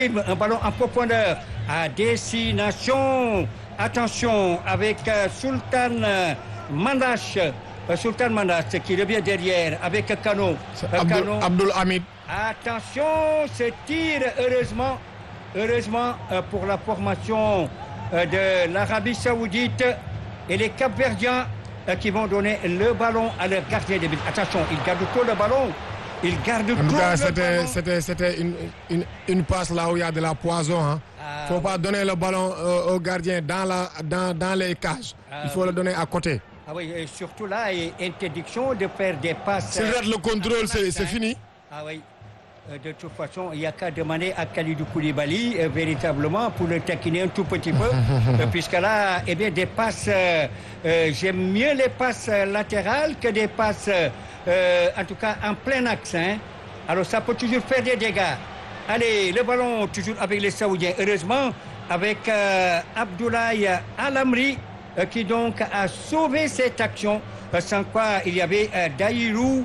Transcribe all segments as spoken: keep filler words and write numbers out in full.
Un ballon en profondeur à destination. Attention avec euh, Sultan euh, Mandash. Euh, Sultan Mandash qui revient derrière avec Kano. Euh, Abdul, Abdul Hamid. Attention, ce tir, heureusement, heureusement euh, pour la formation euh, de l'Arabie Saoudite et les Cap-Verdiens euh, qui vont donner le ballon à leur gardien de but. Attention, il garde tout le ballon. Il garde en tout tout cas, le c'était, ballon. C'était, c'était une, une, une passe là où il y a de la poison. Il hein. ne faut ah, pas donner le ballon euh, au gardien dans, la, dans, dans les cages. Ah, il faut oui. le donner à côté. Ah oui, et surtout là, et interdiction de faire des passes. S'il rate le contrôle, c'est, c'est fini. Ah oui. Euh, de toute façon, il n'y a qu'à demander à Khalidou Koulibaly, euh, véritablement, pour le taquiner un tout petit peu. euh, puisque là, eh bien, des passes, euh, euh, j'aime mieux les passes latérales que des passes, euh, en tout cas, en plein axe. Hein. Alors, ça peut toujours faire des dégâts. Allez, le ballon, toujours avec les Saoudiens. Heureusement, avec euh, Abdoulaye Alamri, euh, qui donc a sauvé cette action. Euh, sans quoi, il y avait euh, Daïrou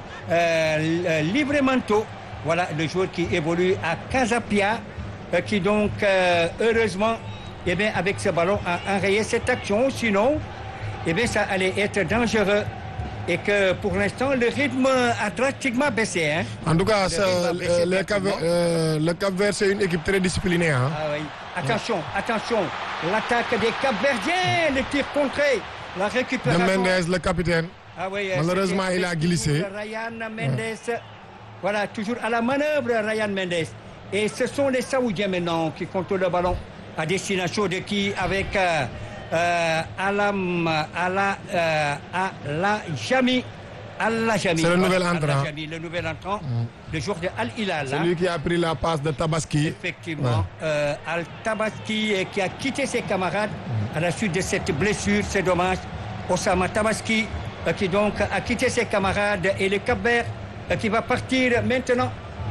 euh, Livramento. Voilà le joueur qui évolue à Casapia, euh, qui donc, euh, heureusement, eh bien, avec ce ballon, a enrayé cette action. Sinon, eh bien, ça allait être dangereux. Et que pour l'instant, le rythme a drastiquement baissé. Hein. En tout cas, le, euh, le, Cap, euh, le Cap-Vert, c'est une équipe très disciplinée. Hein. Ah, oui. Attention, ouais. attention. L'attaque des Cap-Verdiens, le tir contré, la récupération. De Mendes, le capitaine. Ah, oui, malheureusement, il a glissé. Ryan Mendes. Ouais. Voilà, toujours à la manœuvre, Ryan Mendes. Et ce sont les Saoudiens maintenant qui contrôlent le ballon à destination de qui avec euh, euh, Alam, Ala, euh, Ala Jami. Ala Jami. C'est le nouvel entrant. Jami, le nouvel entrant, mm. le joueur de Al Hilal. C'est lui qui a pris la passe de Tabaski. Effectivement. Ouais. Euh, Al Tabaski qui a quitté ses camarades mm. à la suite de cette blessure, c'est dommage. Osama Tabaski euh, qui donc a quitté ses camarades et le Cap-Vert qui va partir maintenant.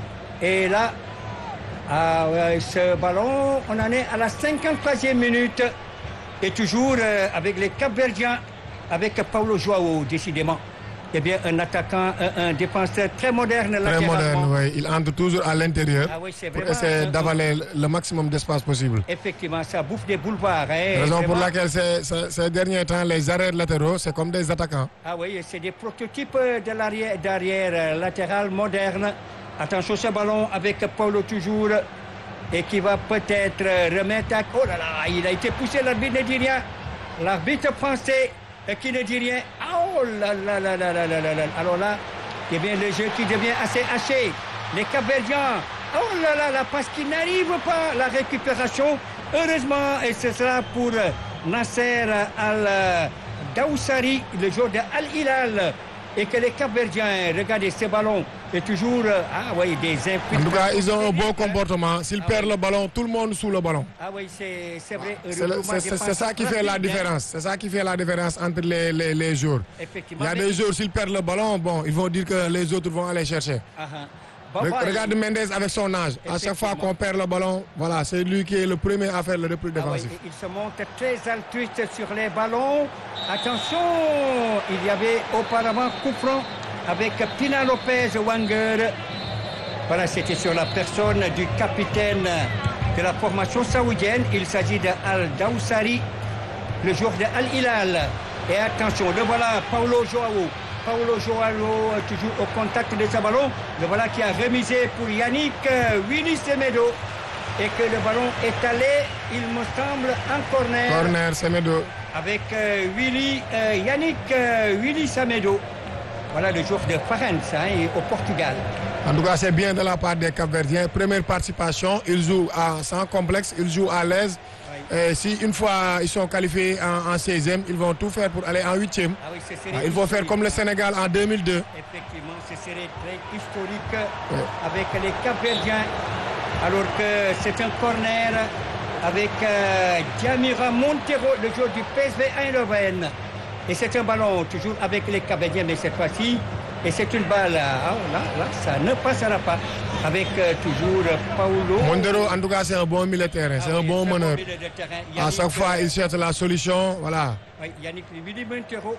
Et là, ah ouais, ce ballon, on en est à la cinquante-troisième minute. Et toujours euh, avec les Cap-Verdiens, avec Paulo Joao, décidément. Eh bien, un attaquant, un, un défenseur très moderne. Très moderne, oui. Il entre toujours à l'intérieur ah, oui, pour essayer d'avaler le maximum d'espace possible. Effectivement, ça bouffe des boulevards. Hein, raison pour laquelle ces, ces, ces derniers temps, les arrières latéraux, c'est comme des attaquants. Ah oui, c'est des prototypes de l'arrière, d'arrière latéral moderne. Attention ce ballon avec Paulo toujours et qui va peut-être remettre à... Oh là là, il a été poussé, l'arbitre ne dit rien. L'arbitre français qui ne dit rien. Oh là là là là là là là là. Alors là, eh bien le jeu qui devient assez haché. Les Cap-Verdiens, oh là là là, parce qu'ils n'arrivent pas à la récupération. Heureusement, et ce sera pour Nasser Al-Daoussari, le joueur de Al Hilal. Et que les Cap-Verdiens, regardez ce ballon, est toujours, ah oui, des infiltrations. En tout cas, ils ont un bon comportement. S'ils ah, perdent oui. le ballon, tout le monde sous le ballon. Ah oui, c'est, c'est vrai. C'est, le, c'est, c'est, c'est ça qui fait la différence. C'est ça qui fait la différence entre les, les, les joueurs. Effectivement. Il y a des joueurs, s'ils perdent le ballon, bon, ils vont dire que les autres vont aller chercher. Uh-huh. Bon, regarde il... Mendes avec son âge. À chaque fois qu'on perd le ballon, voilà, c'est lui qui est le premier à faire le repli défensif. Ah oui, il se montre très altruiste sur les ballons. Attention, il y avait auparavant coup franc avec Pina Lopez Wanger. Voilà, c'était sur la personne du capitaine de la formation saoudienne. Il s'agit de Al-Daoussari, le joueur de Al Hilal. Et attention, le voilà, Paulo Joao. Paulo Joao toujours au contact de ce ballon. Le voilà qui a remisé pour Yannick euh, Willy Semedo. Et que le ballon est allé, il me semble, en corner. Corner, Semedo. Avec euh, Willy, euh, Yannick euh, Willy Semedo. Voilà le joueur de Farense hein, au Portugal. En tout cas, c'est bien de la part des Cap-Verdiens. Première participation, ils jouent à, sans complexe, ils jouent à l'aise. Et si une fois ils sont qualifiés en, en seizième, ils vont tout faire pour aller en huitième. Ah oui, ah, ils vont faire comme le Sénégal en deux mille deux. Effectivement, ce serait très historique oui. avec les Cap-Verdiens. Alors que c'est un corner avec euh, Diamira Montero, le joueur du P S V Eindhoven. Et c'est un ballon toujours avec les Cap-Verdiens, mais cette fois-ci, et c'est une balle, là, là, là ça ne passera pas. Avec euh, toujours Paulo. Montero, en tout cas, c'est un bon militaire, c'est ah, un oui, bon meneur. À chaque fois, il cherche la solution, voilà. Oui, Yannick Willy Montero,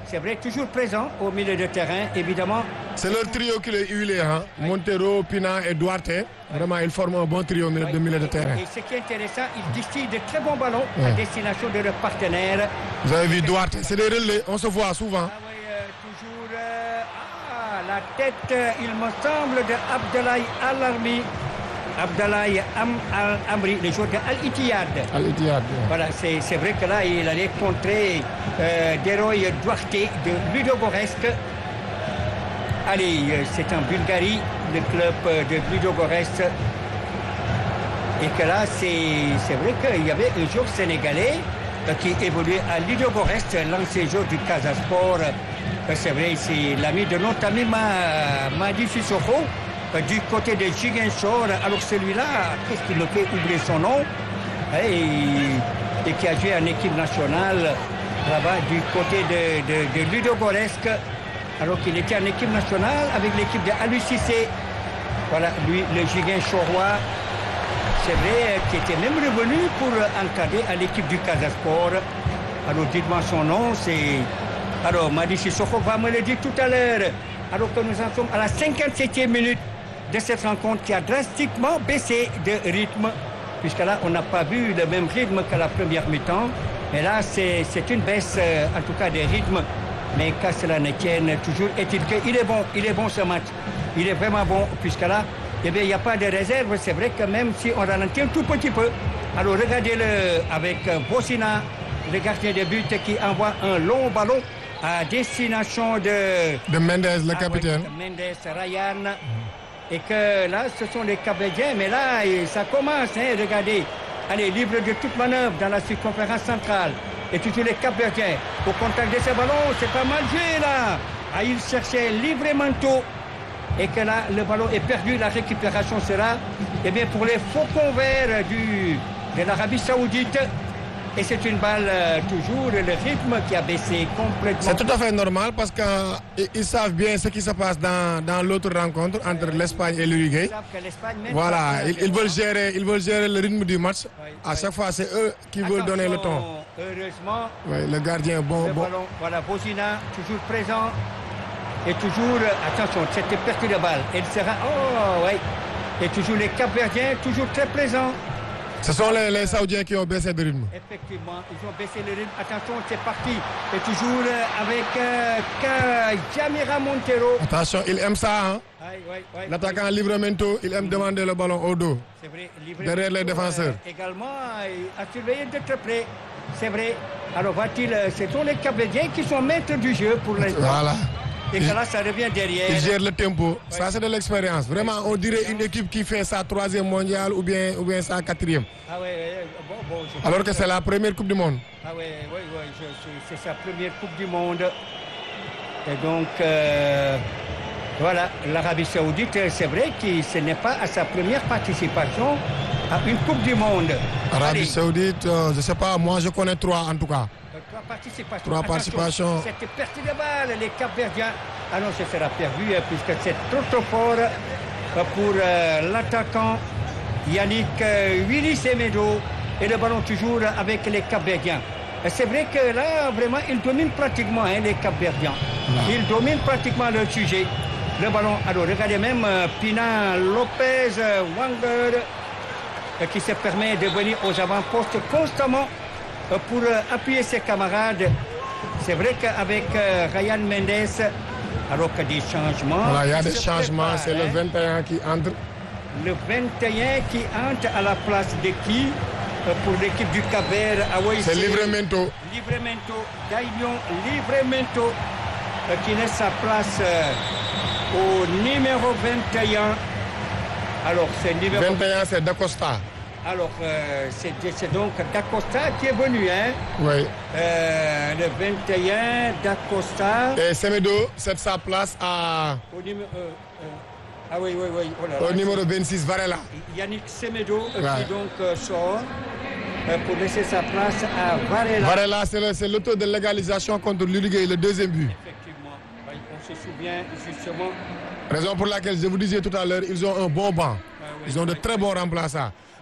c'est vrai, toujours présent au milieu de terrain, évidemment. C'est leur trio qui est huilé, hein. Oui. Montero, Pina et Duarte. Oui. Vraiment, ils forment un bon trio au milieu, oui. de milieu de terrain. Et, et ce qui est intéressant, ils distillent de très bons ballons oui. à destination de leurs partenaires. Vous avez vu Duarte, c'est des relais, on se voit souvent. Ah oui, euh, toujours euh, ah, la tête, euh, il me semble, de Abdoulaye Al-Armi. Abdoulaye Am, Al Amri, le joueur de Al-Ittihad. Al-Ittihad. Oui. Voilà, c'est vrai que là, il allait contrer euh, Deroy Duarte de Ludogorets. Allez, c'est en Bulgarie, le club de Ludogorets. Et que là, c'est vrai qu'il y avait un joueur sénégalais euh, qui évoluait à Ludogorets, l'ancien joueur du Casasport. Euh, c'est vrai, c'est l'ami de notre ami Madi Sissoko. Du côté de Ziguinchor, alors celui-là, qu'est-ce qu'il le fait oublier son nom, et, et qui a joué en équipe nationale là-bas du côté de, de, de Ludogorets, alors qu'il était en équipe nationale avec l'équipe de Aliou Cissé. Voilà, lui, le Ziguinchorois, c'est vrai, qui était même revenu pour encadrer à l'équipe du Casasport. Alors dites-moi son nom, c'est... Alors Madi Sissoko va me le dire tout à l'heure, alors que nous en sommes à la cinquante-septième minute de cette rencontre qui a drastiquement baissé de rythme, puisque là, on n'a pas vu le même rythme que la première mi-temps. Et là, c'est une baisse, euh, en tout cas, de rythme. Mais qu'à cela ne tienne, toujours est-il qu'il est bon, il est bon ce match. Il est vraiment bon, puisque là, eh bien, il n'y a pas de réserve. C'est vrai que même si on ralentit un tout petit peu, alors regardez-le avec euh, Bossina, le gardien de but qui envoie un long ballon à destination de... De Mendes, le ah, capitaine. Oui, Mendes, Ryan. Mmh. Et que là, ce sont les Capverdiens, mais là, ça commence, hein, regardez. Allez, libre de toute manœuvre dans la circonférence centrale. Et toujours les Capverdiens. Au contact de ce ballon, c'est pas mal joué, là. Ah, il cherchait Livramento. Et que là, le ballon est perdu. La récupération sera, eh bien, pour les Faucons verts du, de l'Arabie Saoudite. Et c'est une balle, euh, toujours, le rythme qui a baissé complètement. C'est tout à fait normal parce qu'ils savent bien ce qui se passe dans, dans l'autre rencontre entre l'Espagne et l'Uruguay. Voilà, ils, ils, veulent gérer, ils veulent gérer le rythme du match. Oui, à oui. chaque fois, c'est eux qui Attention, veulent donner le ton. Heureusement, oui, le gardien, bon. Le bon. Ballon, voilà, Bozina, toujours présent. Et toujours, attention, cette perte de balle. Elle sera, oh, oui. Et toujours les Capverdiens, toujours très présents. Ce sont les, les Saoudiens qui ont baissé le rythme. Effectivement, ils ont baissé le rythme. Attention, c'est parti. Et toujours avec euh, Jamira Montero. Attention, il aime ça. Hein? Oui, oui, oui, L'attaquant oui. Livramento, il aime demander le ballon au dos. C'est vrai. Derrière les défenseurs. Euh, également, à surveiller de très près. C'est vrai. Alors, va-t-il, ce sont les Capverdiens qui sont maîtres du jeu pour l'instant. Voilà. Et que là, ça revient derrière. Il gère le tempo. Ouais. Ça, c'est de l'expérience. Vraiment, on dirait une équipe qui fait sa troisième mondiale ou bien, ou bien sa quatrième. Ah ouais, ouais. Bon, bon, alors que, que c'est la première Coupe du Monde. Ah oui, oui, oui. C'est sa première Coupe du Monde. Et donc, euh, voilà, l'Arabie Saoudite, c'est vrai que ce n'est pas à sa première participation à une Coupe du Monde. Arabie Saoudite, euh, je ne sais pas, moi je connais trois en tout cas. Trois participations. Trois participations. Cette perte de balle, les Capverdiens. Ah non, ce sera perdu puisque c'est trop trop fort pour euh, l'attaquant Yannick euh, Willy Semedo. Et le ballon toujours avec les Capverdiens. C'est vrai que là, vraiment, ils dominent pratiquement hein, les Capverdiens. Ils dominent pratiquement le sujet. Le ballon, alors regardez même euh, Pina Lopez euh, Wanger euh, qui se permet de venir aux avant-postes constamment pour appuyer ses camarades. C'est vrai qu'avec euh, Ryan Mendes, alors qu'il y a des changements. Voilà, il y a des changements, c'est hein. Le vingt et un qui entre. Le vingt et un qui entre à la place de qui euh, pour l'équipe du Cap-Vert. C'est Livramento. Livramento, Dailion Livramento, euh, qui laisse sa place euh, au numéro vingt et un. Alors, c'est numéro vingt et un, c'est Dacosta. Alors, euh, c'est donc Dacosta qui est venu, hein? Oui. Euh, le vingt et un, Dacosta. Et Semedo cède sa place à... Au numéro... Euh, euh, ah oui, oui, oui. Oh là là, au numéro vingt-six, Varela. Yannick Semedo ouais. qui donc euh, sort euh, pour laisser sa place à Varela. Varela, c'est l'auteur de l'égalisation contre l'Uruguay, le deuxième but. Effectivement. Oui, on se souvient justement... Raison pour laquelle je vous disais tout à l'heure, ils ont un bon banc. Ah, oui, ils ont oui, de très oui. bons remplaçants.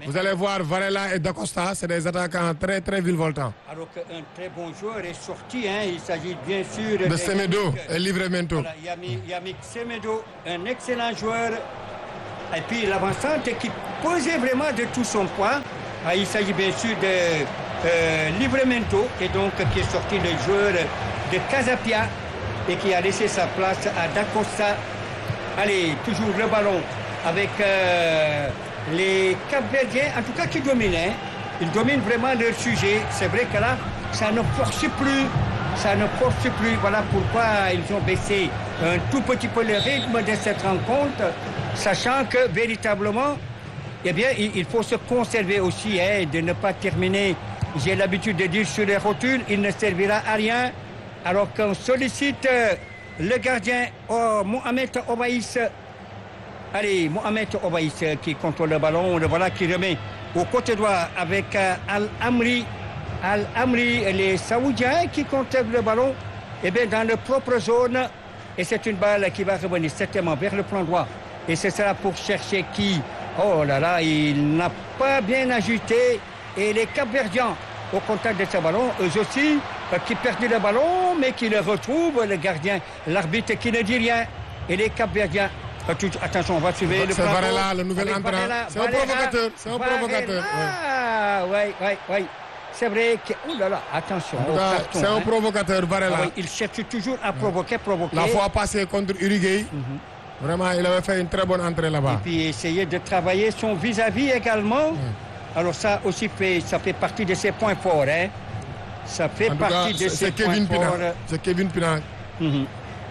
Vous allez voir Varela et Da Costa, c'est des attaquants très très virevoltants. Alors qu'un très bon joueur est sorti, hein. Il s'agit bien sûr de, de Semedo et Livramento. Voilà, Yannick Semedo, un excellent joueur. Et puis l'avancante qui posait vraiment de tout son poids. Ah, il s'agit bien sûr de euh, Livramento, et donc qui est sorti le joueur de Casapia et qui a laissé sa place à Da Costa. Allez, toujours le ballon avec euh, les Cap-Verdiens, en tout cas qui dominent. Hein. Ils dominent vraiment leur sujet. C'est vrai que là, ça ne force plus. Ça ne force plus. Voilà pourquoi ils ont baissé un tout petit peu le rythme de cette rencontre, sachant que véritablement, eh bien, il faut se conserver aussi, hein, de ne pas terminer, j'ai l'habitude de dire, sur les rotules, il ne servira à rien, alors qu'on sollicite le gardien oh, Mohamed Obaïs. Allez, Mohamed Obaïs qui contrôle le ballon, le voilà qui remet au côté droit avec euh, Al-Amri. Al-Amri, les Saoudiens qui contrôlent le ballon, eh bien, dans leur propre zone. Et c'est une balle qui va revenir certainement vers le plan droit. Et ce sera pour chercher qui? Oh là là, il n'a pas bien ajusté. Et les Cap-Verdiens, au contact de ce ballon, eux aussi, euh, qui perdent le ballon, mais qui le retrouvent, le gardien, l'arbitre qui ne dit rien. Et les Cap-Verdiens, euh, tout, attention, on va suivre le C'est Varela, le nouvel entrant. C'est un provocateur. C'est un provocateur. Ah, oui, oui, oui. C'est vrai que... Oh là là, attention. C'est un provocateur, Varela. Ah oui, il cherche toujours à provoquer, provoquer. La fois passée contre Uruguay, mm-hmm. vraiment, il avait fait une très bonne entrée là-bas. Et puis essayer de travailler son vis-à-vis également. Mm. Alors ça aussi, fait, ça fait partie de ses points forts. Hein. Ça fait en partie cas, de ses points Kevin forts. C'est Kevin Pina. Mm-hmm.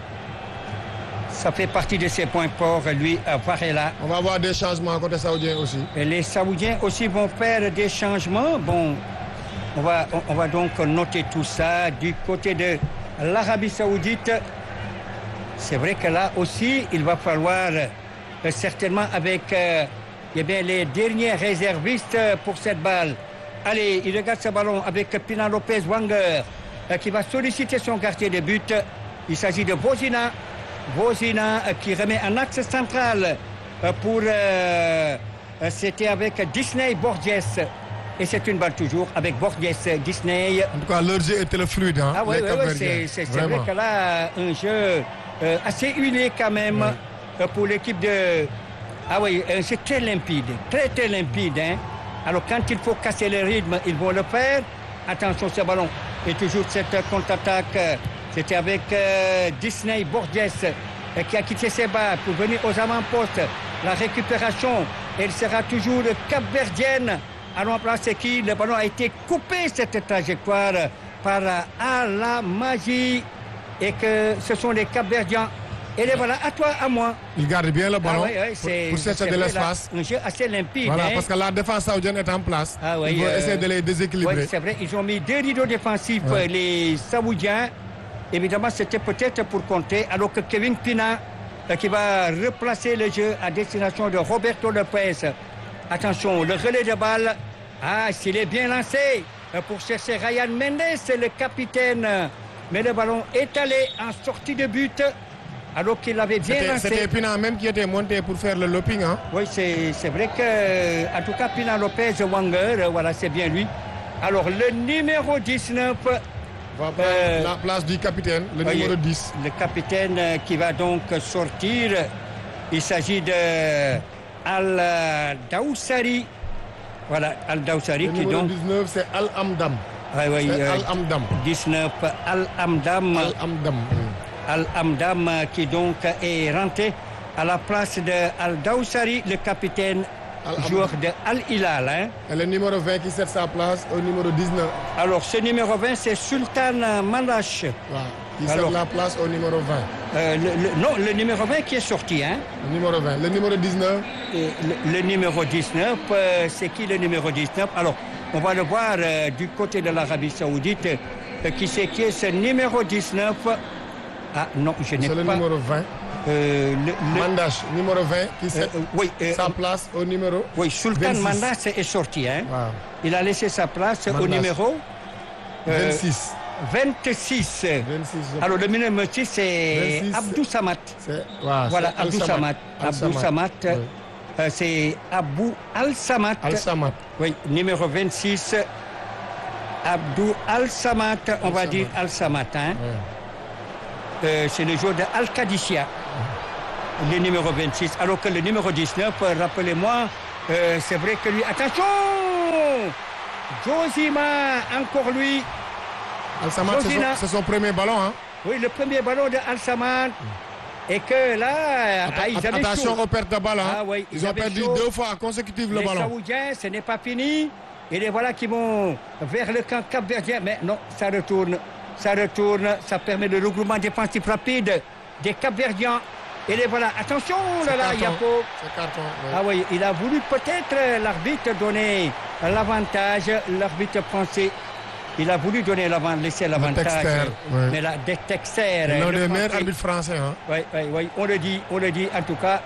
Ça fait partie de ses points forts, lui, Varela. On va avoir des changements côté saoudien aussi. Et les Saoudiens aussi vont faire des changements. Bon... On va, on va donc noter tout ça du côté de l'Arabie Saoudite. C'est vrai que là aussi, il va falloir euh, certainement avec euh, eh bien, les derniers réservistes pour cette balle. Allez, il regarde ce ballon avec Pina Lopez Wanger euh, qui va solliciter son gardien de but. Il s'agit de Vozina. Vozina euh, qui remet un axe central euh, pour... Euh, euh, c'était avec Disney Borges. Et c'est une balle toujours avec Borges, Disney. En tout cas, leur jeu était le fluide. Hein, ah oui, oui, oui c'est, c'est, c'est vrai que là, un jeu euh, assez huilé quand même oui. euh, pour l'équipe de... Ah oui, euh, c'est très limpide, très très limpide. Hein. Alors quand il faut casser le rythme, ils vont le faire. Attention, ce ballon. Et toujours cette contre-attaque, euh, c'était avec euh, Disney Borges euh, qui a quitté ses bas pour venir aux avant-postes. La récupération, elle sera toujours cap-verdienne. Alors, en place, c'est qui? Le ballon a été coupé, cette trajectoire, par Al-Amaji. Et que ce sont les Cap-Verdiens. Et les voilà, à toi, à moi. Il garde bien le ballon ah, oui, oui, c'est, pour, pour chercher de l'espace. Un jeu assez limpide. Voilà, hein. Parce que la défense saoudienne est en place. Ah, oui, Ils vont euh, essayer de les déséquilibrer. Oui, c'est vrai. Ils ont mis deux rideaux défensifs, ouais. les Saoudiens. Évidemment, c'était peut-être pour compter. Alors que Kevin Pina, euh, qui va replacer le jeu à destination de Roberto Lopez. Attention, le relais de balle. Ah, s'il est bien lancé pour chercher Ryan Mendes, le capitaine. Mais le ballon est allé en sortie de but alors qu'il avait bien c'était, lancé. C'était Pina même qui était monté pour faire le looping. Hein? Oui, c'est, c'est vrai que, en tout cas, Pina Lopez Wanger, voilà, c'est bien lui. Alors, le numéro dix-neuf... Va prendre euh, la place du capitaine, le voyez, numéro dix. Le capitaine qui va donc sortir. Il s'agit de Al-Dawsari. Voilà, Al-Dawsari qui donc... Le numéro dix-neuf, c'est Al-Amdam. Ah, oui, c'est euh, Al-Amdam. dix-neuf, Al-Amdam. Al-Amdam. Al-Amdam qui donc est rentré à la place de Al-Dawsari, le capitaine, joueur de Al-Hilal. Hein. Et le numéro vingt qui cède sa place au numéro dix-neuf. Alors, ce numéro vingt, c'est Sultan Mandash. Voilà. Qui cède la place au numéro vingt. Euh, le, le, non, le numéro vingt qui est sorti. Hein. Le numéro vingt. Le numéro dix-neuf. Et le, le numéro dix-neuf, euh, c'est qui le numéro dix-neuf? Alors, on va le voir euh, du côté de l'Arabie Saoudite. Euh, qui c'est qui est ce numéro dix-neuf? Ah non, je n'ai pas... pas... C'est le numéro vingt. Euh, le, le... Mandash, numéro vingt, qui cède euh, oui, euh, sa place au numéro Oui, Sultan vingt-six. Mandash est sorti. Hein. Wow. Il a laissé sa place Mandash. Au numéro... Euh, vingt-six. vingt-six. vingt-six. Alors, le numéro six, c'est Abdou Samad. C'est... Wow, voilà, Abdou Samad. Abdou Samad. Oui. Euh, c'est Abou Al-Samad. Al-Samad. Oui, numéro vingt-six. Abdou Al-Samad, on va dire Al-Samad. Hein? Ouais. Euh, c'est le joueur de Al-Qadissia, le numéro vingt-six. Alors que le numéro dix-neuf, rappelez-moi, euh, c'est vrai que lui... Attention, Josima, encore lui. Al-Samad, c'est son, son premier ballon. Hein? Oui, le premier ballon de Al-Samad. Et que là, Atta ah, ils avaient attention chaud. aux pertes de ballon. Ah, oui, ils, ils ont perdu chaud. deux fois consécutif le les ballon. Les Saoudiens, ce n'est pas fini. Et les voilà qui vont vers le camp capverdien. Mais non, ça retourne. Ça retourne. Ça permet le regroupement défensif rapide des Capverdiens. Et les voilà. Attention, là, là, Yapo. C'est carton. Oui. Ah oui, il a voulu peut-être l'arbitre donner l'avantage. L'arbitre français. Il a voulu donner l'avant, laisser l'avantage. Oui. Mais la de Texter. L'un des meilleurs arbitres français. Hein? Oui, oui, oui. On le dit, on le dit en tout cas.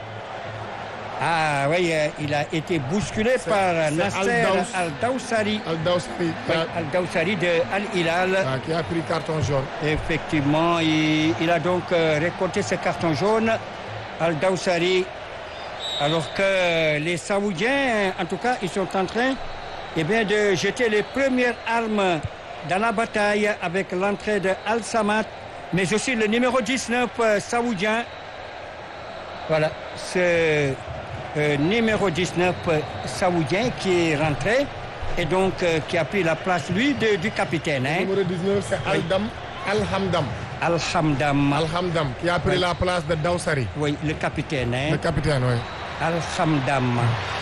Ah oui, euh, il a été bousculé par Nasser Al-Dawsari. Al-Dawsari. Oui, Al-Dawsari de Al-Hilal. Ah, qui a pris carton jaune. Effectivement, il, il a donc euh, récolté ce carton jaune. Al-Dawsari. Alors que les Saoudiens, en tout cas, ils sont en train eh bien, de jeter les premières armes dans la bataille avec l'entrée de Al-Samad, mais aussi le numéro dix-neuf euh, saoudien. Voilà, ce euh, numéro dix-neuf euh, saoudien qui est rentré et donc euh, qui a pris la place, lui, de, du capitaine. Hein. Le numéro dix-neuf, c'est oui. Al-Dam, Al-Hamdam. Al-Hamdam. Al-Hamdam, qui a pris oui. la place de Dawsari. Oui, le capitaine. Hein. Le capitaine, oui. Al-Hamdam.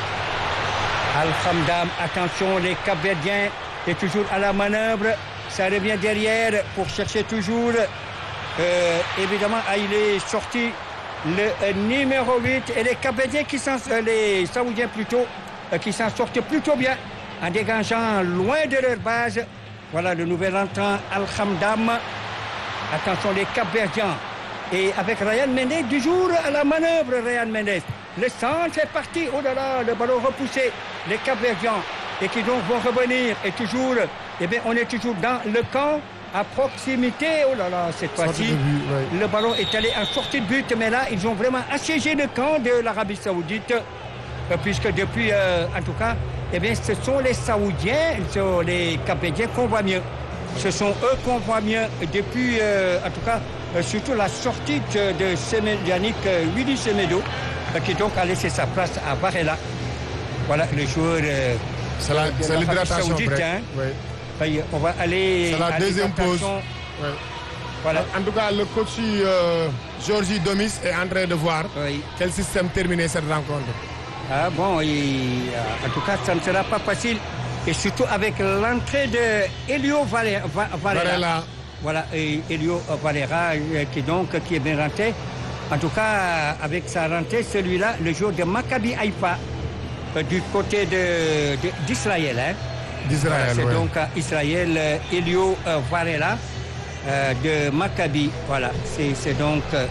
Al-Hamdam, attention, les Capverdiens est toujours à la manœuvre. Ça revient derrière pour chercher toujours. Euh, évidemment, ah, il est sorti le euh, numéro huit. Et les Capverdiens, qui s'en, euh, les Saoudiens plutôt, euh, qui s'en sortent plutôt bien en dégageant loin de leur base. Voilà le nouvel entrant, Al-Hamdam. Attention, les Capverdiens. Et avec Ryan Mendes, du jour à la manœuvre, Ryan Mendes. Le centre est parti. Oh là là, le ballon repoussé. Les Capverdiens. Et qui donc vont revenir. Et toujours, eh bien, on est toujours dans le camp, à proximité. Oh là là, cette fois-ci, ouais. Le ballon est allé en sortie de but. Mais là, ils ont vraiment assiégé le camp de l'Arabie Saoudite. Euh, puisque depuis, euh, en tout cas, eh bien, ce sont les Saoudiens, ce sont les Capverdiens qu'on voit mieux. Ce sont eux qu'on voit mieux depuis, euh, en tout cas, euh, surtout la sortie de, de Semed, Yannick euh, Willy Semedo, euh, qui donc a laissé sa place à Varela. Voilà le joueur euh, c'est la, de l'Arabie Saoudite. Hein. Oui. On va aller c'est la à deuxième pause. Oui. Voilà. En tout cas, le coach euh, Georgie Domis est en train de voir oui. quel système terminer cette rencontre. Ah bon, il, en tout cas, ça ne sera pas facile. Et surtout avec l'entrée de Elio Valera. Varela. Voilà, et Elio Valera qui, donc, qui est bien rentré. En tout cas, avec sa rentrée, celui-là, le joueur de Maccabi Haïfa, euh, du côté de, de, d'Israël. Hein. D'Israël, voilà, c'est ouais. donc Israël, Elio euh, Varela euh, de Maccabi. Voilà, c'est, c'est donc... Euh,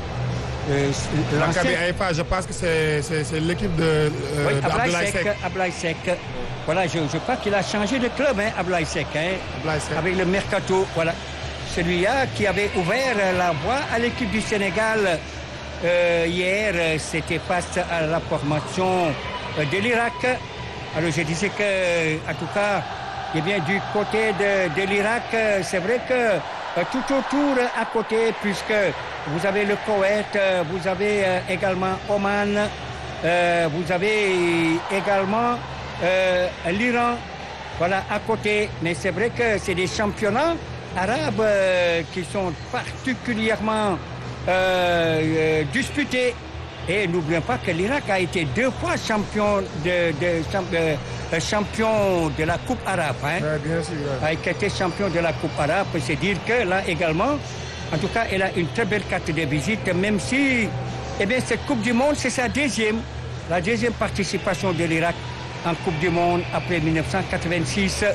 Maccabi Haïfa, je pense que c'est, c'est, c'est l'équipe de euh, oui, Ablaye Seck. Ablaye Seck. Voilà, je, je crois qu'il a changé de club, hein, Ablaye Seck, hein, Ablaye Seck. avec le Mercato. Voilà, celui-là qui avait ouvert la voie à l'équipe du Sénégal euh, hier, c'était face à la formation de l'Irak. Alors je disais que, en tout cas, eh bien, du côté de, de l'Irak, c'est vrai que tout autour à côté, puisque vous avez le Koweït, vous avez également Oman, euh, vous avez également euh, l'Iran, voilà, à côté. Mais c'est vrai que c'est des championnats arabes euh, qui sont particulièrement euh, euh, disputés. Et n'oublions pas que l'Irak a été deux fois champion de, de, de, de, champion de la Coupe arabe. Hein. Ouais, bien sûr. Ouais. A été champion de la Coupe arabe. C'est dire que là également, en tout cas, elle a une très belle carte de visite, même si, eh bien, cette Coupe du Monde, c'est sa deuxième, la deuxième participation de l'Irak en Coupe du Monde après dix-neuf cent quatre-vingt-six.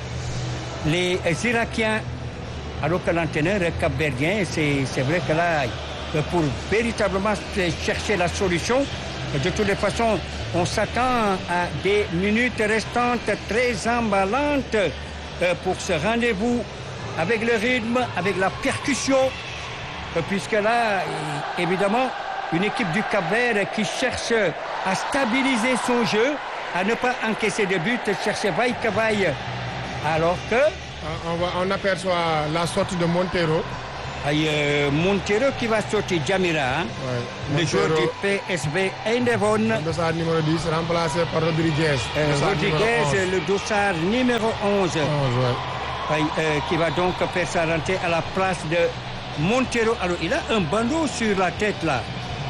Les Irakiens, alors que l'entraîneur capverdien, c'est, c'est vrai que là, pour véritablement chercher la solution, de toutes les façons, on s'attend à des minutes restantes très emballantes pour ce rendez-vous avec le rythme, avec la percussion, puisque là, évidemment, une équipe du Cap-Vert qui cherche à stabiliser son jeu, à ne pas encaisser de but, chercher vaille que vaille. Alors que... On, va, on aperçoit la sortie de Montero. Euh, Montero qui va sortir Jamira, hein? Ouais, le joueur du P S V Eindhoven. Le dossard numéro dix, remplacé par Rodriguez. Euh, Rodriguez, le dossard numéro onze. onze ouais. Ouais, euh, qui va donc faire sa rentrée à la place de Montero. Alors, il a un bandeau sur la tête, là.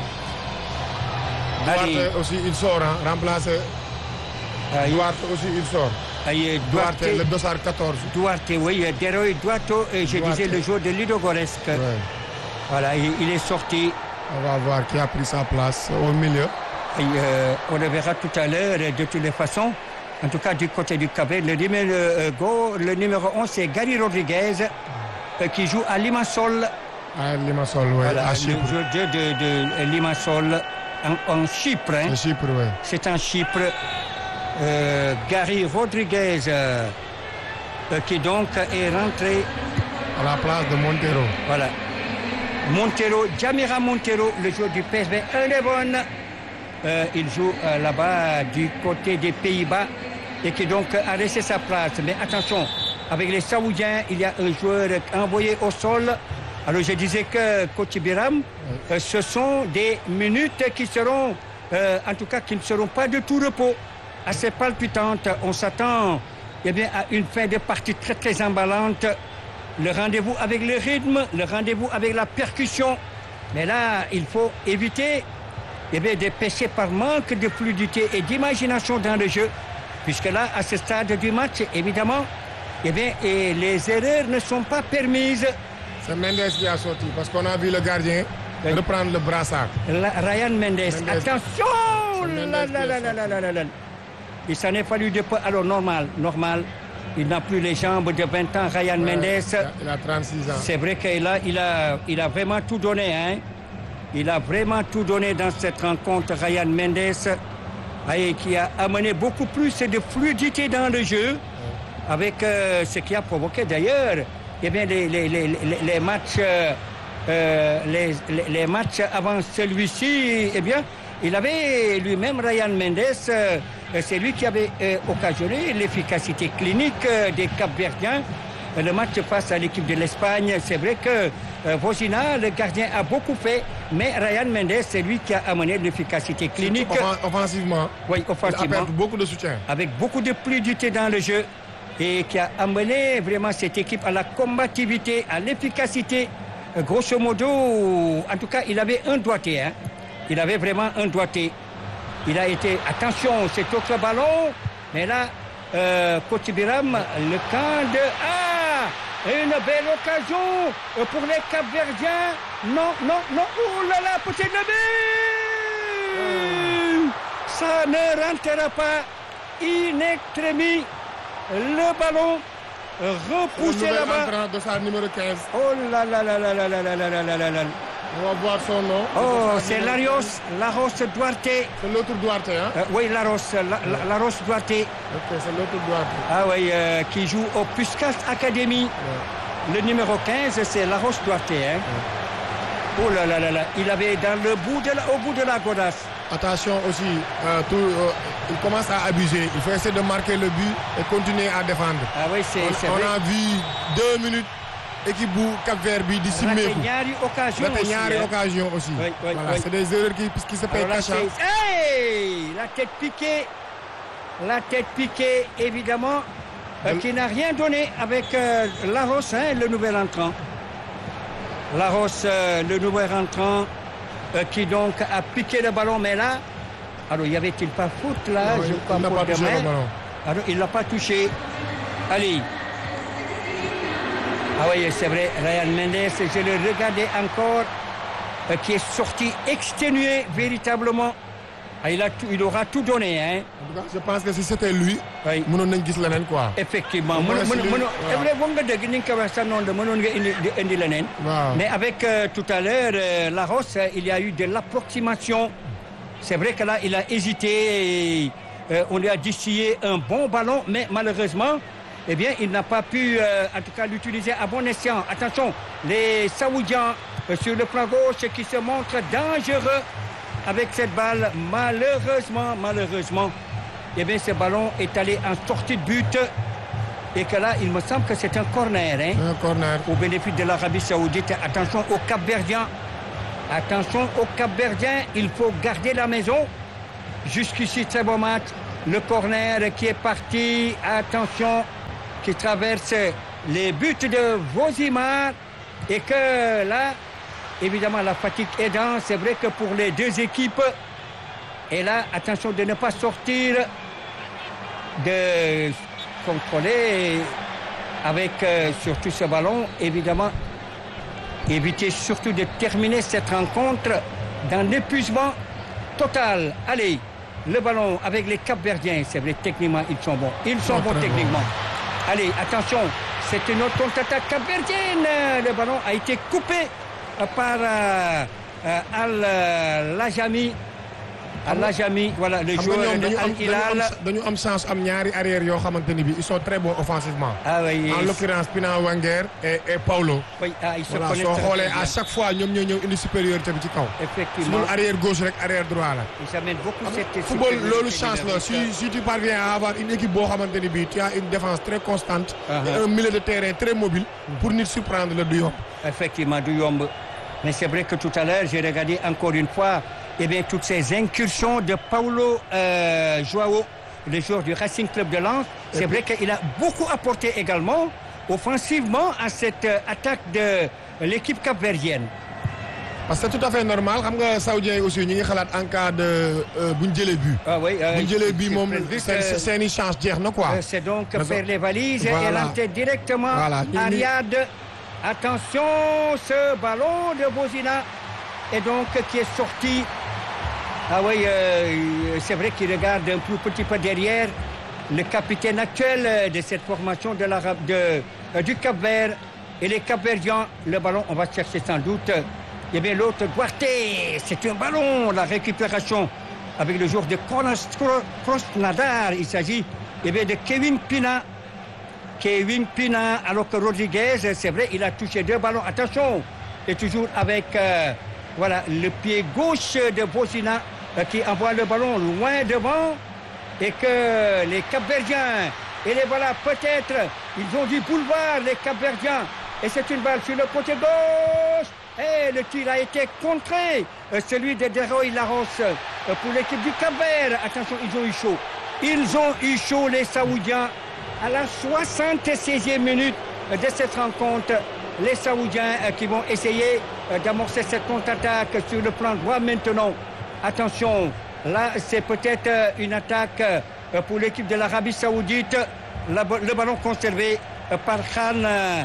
Duarte aussi, il sort, hein, remplacé. Aïe. Duarte aussi, il sort. Aïe, Duarte, Duarte, le dossard quatorze. Duarte, oui, Deroy Duarte, et je Duarte. disais le joueur de Ludogorets. Ouais. Voilà, il, il est sorti. On va voir qui a pris sa place au milieu. Et, euh, on le verra tout à l'heure, de toutes les façons. En tout cas, du côté du Cap-Vert, le numéro, euh, go, le numéro onze, c'est Gary Rodriguez, euh, qui joue à Limassol. À Limassol, oui, voilà, à Chypre. Le joueur de, de, de Limassol en, en Chypre. Hein. Chypre, oui. C'est en Chypre. Euh, Gary Rodriguez, euh, euh, qui donc est rentré à la place de Montero. Voilà. Montero, Jamira Montero, le joueur du P S V Eindhoven. Euh, il joue euh, là-bas du côté des Pays-Bas et qui donc a laissé sa place. Mais attention, avec les Saoudiens, il y a un joueur envoyé au sol. Alors je disais que Coach Biram, oui. euh, ce sont des minutes qui seront, euh, en tout cas, qui ne seront pas de tout repos. Assez palpitante. On s'attend eh bien, à une fin de partie très très emballante. Le rendez-vous avec le rythme, le rendez-vous avec la percussion. Mais là, il faut éviter eh bien, de pécher par manque de fluidité et d'imagination dans le jeu. Puisque là, à ce stade du match, évidemment, eh bien, et les erreurs ne sont pas permises. C'est Mendes qui a sorti parce qu'on a vu le gardien oui. reprendre le brassard. La, Ryan Mendes. Mendes. Attention là, là, là, là, là, là, là, là. Il s'en est fallu de peu. Alors, normal, normal. Il n'a plus les jambes de vingt ans, Ryan ouais, Mendes. Il a trente-six ans. C'est vrai qu'il a, il a, il a vraiment tout donné. Hein? Il a vraiment tout donné dans cette rencontre, Ryan Mendes, et qui a amené beaucoup plus de fluidité dans le jeu, ouais. avec euh, ce qui a provoqué d'ailleurs eh bien, les, les, les, les, les matchs, euh, les, les matchs avant celui-ci. Eh bien, il avait lui-même, Ryan Mendes, euh, c'est lui qui avait euh, occasionné l'efficacité clinique euh, des Cap-Verdiens. Le match face à l'équipe de l'Espagne, c'est vrai que euh, Vozina, le gardien, a beaucoup fait, mais Ryan Mendes, c'est lui qui a amené l'efficacité clinique. Offensivement, oui, offensivement. Il a perdu beaucoup de soutien. Avec beaucoup de fluidité dans le jeu et qui a amené vraiment cette équipe à la combativité, à l'efficacité. Euh, grosso modo, en tout cas, il avait un doigté. Hein. Il avait vraiment un doigté. Il a été, attention, cet autre ballon, mais là, euh, Coach Biram, le camp de... Ah, une belle occasion pour les Cap-Verdiens. Non, non, non, oh là là, peut-être le but. Ça ne rentrera pas. In extremis, le ballon repoussé là-bas. De sa numéro quinze. Oh là là là là là là là là là là là. On va voir son nom. Oh, c'est Larios, Laros Duarte. C'est l'autre Duarte, hein euh, Oui, Laros, la, la, Laros Duarte. Ok, c'est l'autre Duarte. Ah oui, euh, qui joue au Puskas Academy. Ouais. Le numéro quinze, c'est Laros Duarte, hein ouais. Oh là là là là, il avait dans le bout de la, au bout de la godasse. Attention aussi, euh, tout, euh, il commence à abuser. Il faut essayer de marquer le but et continuer à défendre. Ah oui, c'est On, on a vu deux minutes. Équipe bu Cap-Vert bi di simmeeku. ñaari occasion aussi. ñaari occasion aussi. Oui, oui, voilà, oui. C'est des erreurs qui, qui se payent cash. Hey, la tête piquée, la tête piquée, évidemment, euh, qui n'a rien donné avec euh, Laros, hein, le nouvel entrant. Laros, euh, le nouvel entrant, euh, qui donc a piqué le ballon, mais là, alors y avait-il pas faute là? Non, je il, crois il n'a pas touché le ballon. Alors il l'a pas touché. Allez. Ah oui, c'est vrai, Ryan Mendes, je le regardais encore, euh, qui est sorti exténué véritablement. Ah, il, a tout, il aura tout donné. Hein. En tout cas, je pense que si c'était lui, oui. mënoon nañ gis leneen quoi. Effectivement. Mais avec euh, tout à l'heure, euh, Laros, il y a eu de l'approximation. C'est vrai que là, il a hésité. Et, euh, on lui a distillé un bon ballon, mais malheureusement, eh bien, il n'a pas pu, euh, en tout cas, l'utiliser à bon escient. Attention, les Saoudiens euh, sur le flanc gauche qui se montrent dangereux avec cette balle. Malheureusement, malheureusement, eh bien, ce ballon est allé en sortie de but. Et que là, il me semble que c'est un corner. Hein, un corner. Au bénéfice de l'Arabie Saoudite. Attention au Cap-Verdien. Attention au Cap-Verdien. Il faut garder la maison. Jusqu'ici, très bon match. Le corner qui est parti. Attention, qui traverse les buts de Vozimar. Et que là, évidemment, la fatigue aidant. C'est vrai que pour les deux équipes. Et là, attention de ne pas sortir de contrôler avec euh, surtout ce ballon. Évidemment, éviter surtout de terminer cette rencontre dans l'épuisement total. Allez, le ballon avec les Cap-Verdiens. C'est vrai, techniquement, ils sont bons. Ils sont bons techniquement. Allez, attention, c'est une autre contre-attaque capverdienne. Le ballon a été coupé par euh, euh, Al-Lajami. Al-Lajami, voilà, le joueur de Al-Hilal. dañu am chance am ñaari arrière yoo xamante ni bi ils sont très bons offensivement. Ah oui. En l'occurrence Pina Wenger et et Paulo. Oui, ah, ils se voilà, connaissent soo très xoolee bien. à chaque fois ñoom ñoo ñëw indi supériorité bi ci kaw. Effectivement. su dul arrière gauche rek arrière droit la. Ils amènent beaucoup cette football supériorité loolu chance la si si tu parviens à avoir une équipe boo xamante ni bi tu as une défense très constante. Uh-huh. Et un milieu de terrain très mobile. Pour nit surprendre le du yomb. Effectivement, du yomb. Mais c'est vrai que tout à l'heure, j'ai regardé encore une fois eh bien, toutes ces incursions de Paulo euh, Joao, le joueur du Racing Club de Lens. C'est vrai qu'il a beaucoup apporté également offensivement à cette euh, attaque de l'équipe capverdienne. Parce que c'est tout à fait normal xam nga Saoudiens yi aussi ñu ngi xalaat en cas de bu ñu jëlee but. Ah oui, euh, bu ñu jëlee but moom seen seen i chance jeex na quoi. Euh, c'est donc faire les valises voilà. et rentrer directement voilà. à Riyad. Attention, ce ballon de Bozina et donc qui est sorti. Ah oui, euh, c'est vrai qu'il regarde un plus petit peu derrière le capitaine actuel de cette formation de la, de, euh, du Cap-Vert et les Cap-Verdiens. Le ballon, on va chercher sans doute. Et bien l'autre, Duarte, c'est un ballon, la récupération avec le joueur de Krasnodar. Il s'agit eh bien, de Kevin Pina. Kevin Pina, alors que Rodriguez, c'est vrai, il a touché deux ballons. Attention, et toujours avec euh, voilà, le pied gauche de Bozina euh, qui envoie le ballon loin devant et que les Cap-Verdiens, et les voilà peut-être, ils ont du boulevard, les Cap-Verdiens, et c'est une balle sur le côté gauche. Et le tir a été contré, euh, celui de Deroy Laros euh, pour l'équipe du Cap-Vert. Attention, ils ont eu chaud. Ils ont eu chaud, les Saoudiens. À la soixante-seizième minute de cette rencontre, les Saoudiens qui vont essayer d'amorcer cette contre-attaque sur le plan droit maintenant. Attention, là c'est peut-être une attaque pour l'équipe de l'Arabie Saoudite. Le ballon conservé par Khan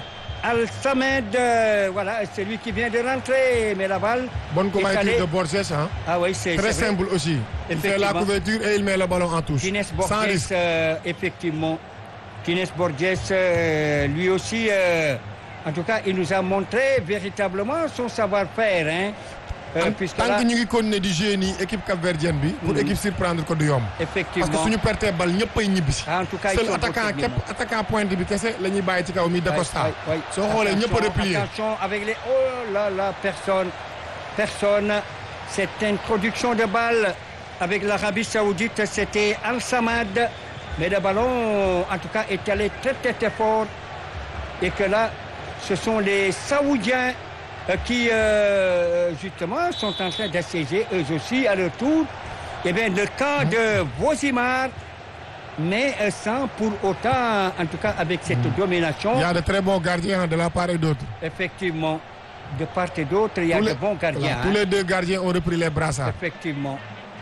Al-Samed. Voilà, c'est lui qui vient de rentrer, mais la balle... Bonne couverture de Borges, hein? Ah oui, c'est très c'est simple aussi. Il fait la couverture et il met le ballon en touche. Kines Sans Borges, risque. euh, effectivement. Kines Borges, euh, lui aussi, euh, en tout cas, il nous a montré véritablement son savoir-faire. Hein, euh, tant là, que ñu ngi continuer di jouer nii équipe capverdienne bi. pour équipe surprendre ko du yomb. effectivement parce que suñu pertee bal ñëpp ay ñibbi si. en tout cas seul attaquant képp attaquant pointe bi kese la ñuy bàyyi ci kaw mi Dacosta. oui, oui. soo xoolee ñëpp a replier. Attention avec les oh là là personne personne cette introduction de balle avec l'Arabie Saoudite, c'était Al-Samad. Mais le ballon, en tout cas, est allé très, très, très fort. Et que là, ce sont les Saoudiens euh, qui, euh, justement, sont en train d'assiéger, eux aussi, à leur tour, eh bien, le camp de Vozimar, mais euh, sans pour autant, en tout cas, avec cette mmh. domination. Il y a de très bons gardiens de la part et d'autre. Effectivement. De part et d'autre, il y a tous de les, bons gardiens. Voilà, hein. Tous les deux gardiens ont repris les brassards. Effectivement.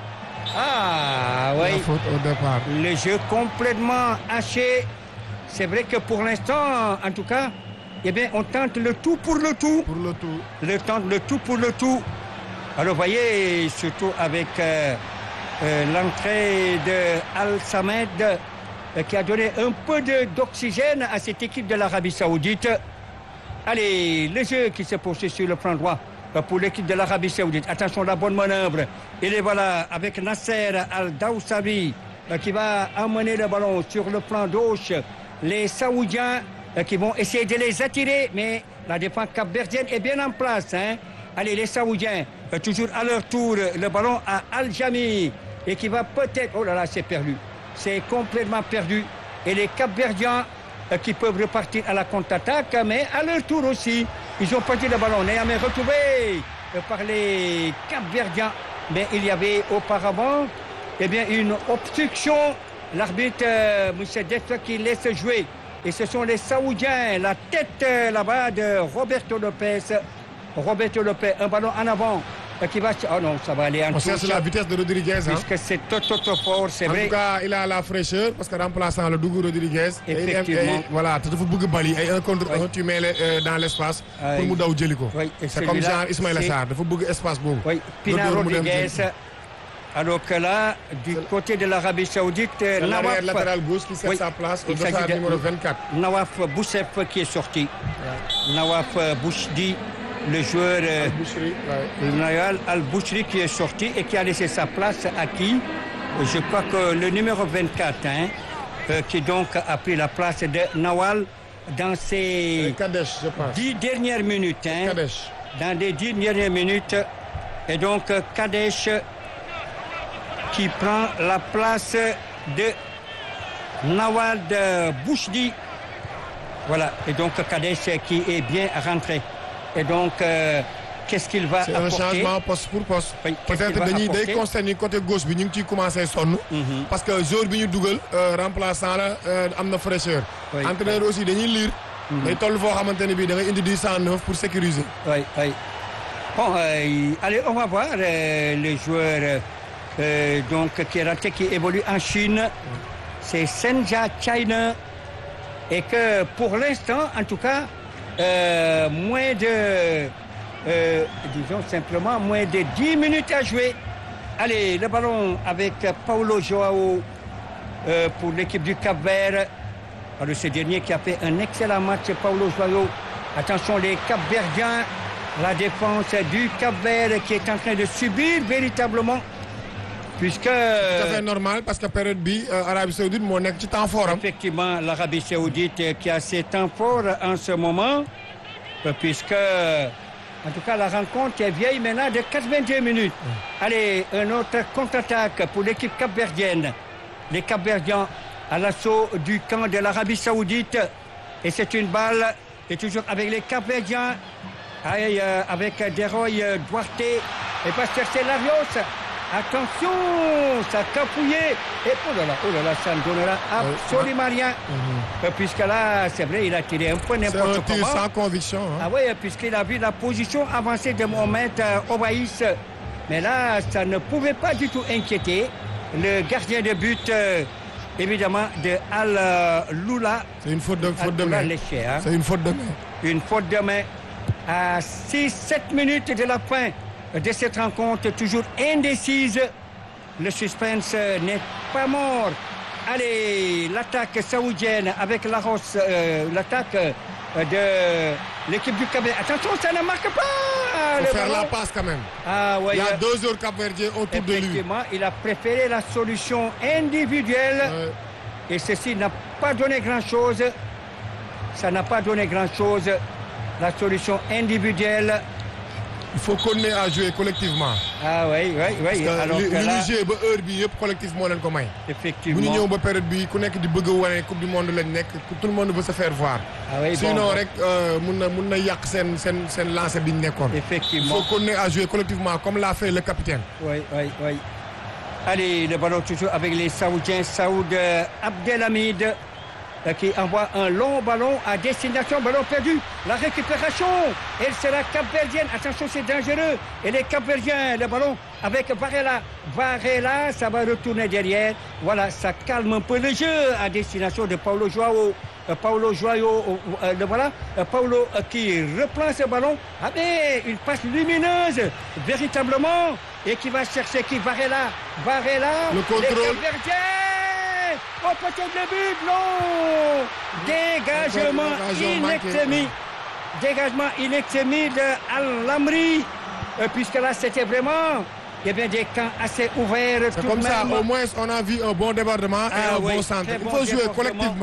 Ah, oui. La faute au départ. Le jeu complètement haché. C'est vrai que pour l'instant, en tout cas, eh bien, on tente le tout pour le tout. Pour le tout. Le tente le tout pour le tout. Alors, vous voyez, surtout avec euh, euh, l'entrée de Al-Samed, euh, qui a donné un peu de, d'oxygène à cette équipe de l'Arabie Saoudite. Allez, le jeu qui se poursuit sur le plan droit pour l'équipe de l'Arabie Saoudite. Attention, la bonne manœuvre. Et les voilà avec Nasser Al-Daoussabi qui va amener le ballon sur le plan gauche. Les Saoudiens qui vont essayer de les attirer, mais la défense capverdienne est bien en place. Hein. Allez, les Saoudiens Euh, toujours à leur tour, le ballon à Al-Jami et qui va peut-être... Oh là là, c'est perdu. C'est complètement perdu. Et les Cap-Verdiens euh, qui peuvent repartir à la contre-attaque, mais à leur tour aussi, ils ont perdu le ballon. Néanmoins retrouvé euh, par les Cap-Verdiens. Mais il y avait auparavant eh bien, une obstruction. L'arbitre, euh, M. Dessa, qui laisse jouer. Et ce sont les Saoudiens, la tête euh, là-bas de Roberto Lopez. Roberto Lopez, un ballon en avant euh, qui va... Oh non, ça va aller en On cherche la vitesse de Rodriguez. Hein. Puisque c'est trop, trop, trop fort, c'est vrai. En tout cas, il a la fraîcheur parce que remplaçant le Dougou Rodriguez. Effectivement. Et, et, voilà, tu faut bouger bali et un contre oui. un, tu mets euh, dans l'espace oui. pour Moudaou Djeliko. Oui. C'est comme genre Ismaïla Sarr, il faut bouger espace beau. Oui, Pina Rodriguez. Alors que là, du côté de l'Arabie Saoudite, Nawaf... latéral gauche qui sert oui. sa place au dossard de... numéro vingt-quatre. Nawaf Boussef qui est sorti. Ouais. Nawaf Bouchdi, le joueur Al Al-Bouchri qui est sorti et qui a laissé sa place à qui? Je crois que le numéro vingt-quatre, hein, euh, qui donc a pris la place de Nawal dans ces Kadesh, je pense. dix dernières minutes. Hein, Kadesh. Dans les dix dernières minutes. Et donc Kadesh qui prend la place de Nawal de Bouchdi. Voilà, et donc Kadesh qui est bien rentré. Et donc, euh, qu'est-ce qu'il va c'est apporter? C'est un changement poste pour poste. Oui, peut-être dañuy day constater côté gauche bi ñu ngi ciy commencé sonn. Mm-hmm. Parce que joueur bi ñu dugal remplaçant la am na fraîcheur. Oui, entraîneur oui. aussi dañuy lire. day toll foo xamante ne bii da ngay indi du cent neuf pour sécuriser. Oui, oui. Bon, euh, allez, on va voir euh, les joueurs euh, donc qui est rentré, qui évolue en Chine. C'est Senja China. Et que pour l'instant, en tout cas, euh, moins de, euh, disons simplement, moins de dix minutes à jouer. Allez, le ballon avec Paulo Joao euh, pour l'équipe du Cap-Vert. Alors, ce dernier qui a fait un excellent match, Paulo Joao. Attention, les Cap-Verdiens, la défense du Cap-Vert qui est en train de subir véritablement. Puisque... C'est tout à fait normal parce que période bi euh, Arabie Saoudite moo nekk ci temps fort. Effectivement, l'Arabie Saoudite qui a ses temps forts en ce moment, puisque, en tout cas, la rencontre est vieille maintenant de quatre-vingt-deux minutes. Mm. Allez, un autre contre-attaque pour l'équipe capverdienne. Les Capverdiens à l'assaut du camp de l'Arabie Saoudite. Et c'est une balle, et toujours avec les Capverdiens, avec Deroy Duarte, et va chercher Larios. Attention, ça a capouillé. Et oh là là, oh là là, ça ne donnera absolument rien. Mm-hmm. Puisque là, c'est vrai, il a tiré un peu n'importe comment. C'est sans conviction. Hein. Ah oui, puisqu'il a vu la position avancée de Mohamed euh, Obaïs. Mais là, ça ne pouvait pas du tout inquiéter le gardien de but, euh, évidemment, de Al-Loula. C'est une faute de, faute de main. Léché, hein. C'est une faute de main. Une faute de main à six sept minutes de la fin de cette rencontre, toujours indécise. Le suspense n'est pas mort. Allez, l'attaque saoudienne avec Laros, euh, l'attaque de l'équipe du Cap-Vert. Attention, ça ne marque pas. Il faut faire ballon. La passe quand même. Ah, ouais, il y a deux joueurs Cap-Verdiens autour de lui. Effectivement, il a préféré la solution individuelle. Ouais. Et ceci n'a pas donné grand-chose. Ça n'a pas donné grand-chose. La solution individuelle. Il faut qu'on ait à jouer collectivement. Ah oui, oui, oui. Parce que alors que là... jouer ba heure bi yëpp collectivement leen ko may. Effectivement. bu ñu ñëw ba période bi ku nekk di bëgg a wane coupe du monde lañ nekk tout le monde veut se faire voir. Ah oui, sinon bon, rek mun na mun na yàq seen seen seen lancé bi ñu nekkoon. Effectivement. Il faut qu'on ait à jouer collectivement comme l'a fait le capitaine. Oui, oui, oui. Allez, le ballon toujours avec les Saoudiens. Saoud Abdelhamid qui envoie un long ballon à destination, ballon perdu, la récupération, elle sera capverdienne, attention c'est dangereux, et les Capverdiens, le ballon avec Varela, Varela, ça va retourner derrière, voilà, ça calme un peu le jeu à destination de Paulo Joao, euh, Paulo Joao, euh, le voilà, euh, Paulo euh, qui reprend ce ballon, avec une passe lumineuse, véritablement, et qui va chercher qui, Varela, Varela, le contrôle. Les Capverdiens. Oh, peut-être le but, non. Dégagement inextémé. Dégagement inextémé de Al-Lamri. Euh, puisque là, c'était vraiment eh bien, des camps assez ouverts. C'est comme ça, au moins, on a vu un bon débordement et ah, un oui, bon centre. Il faut bon jouer collectivement.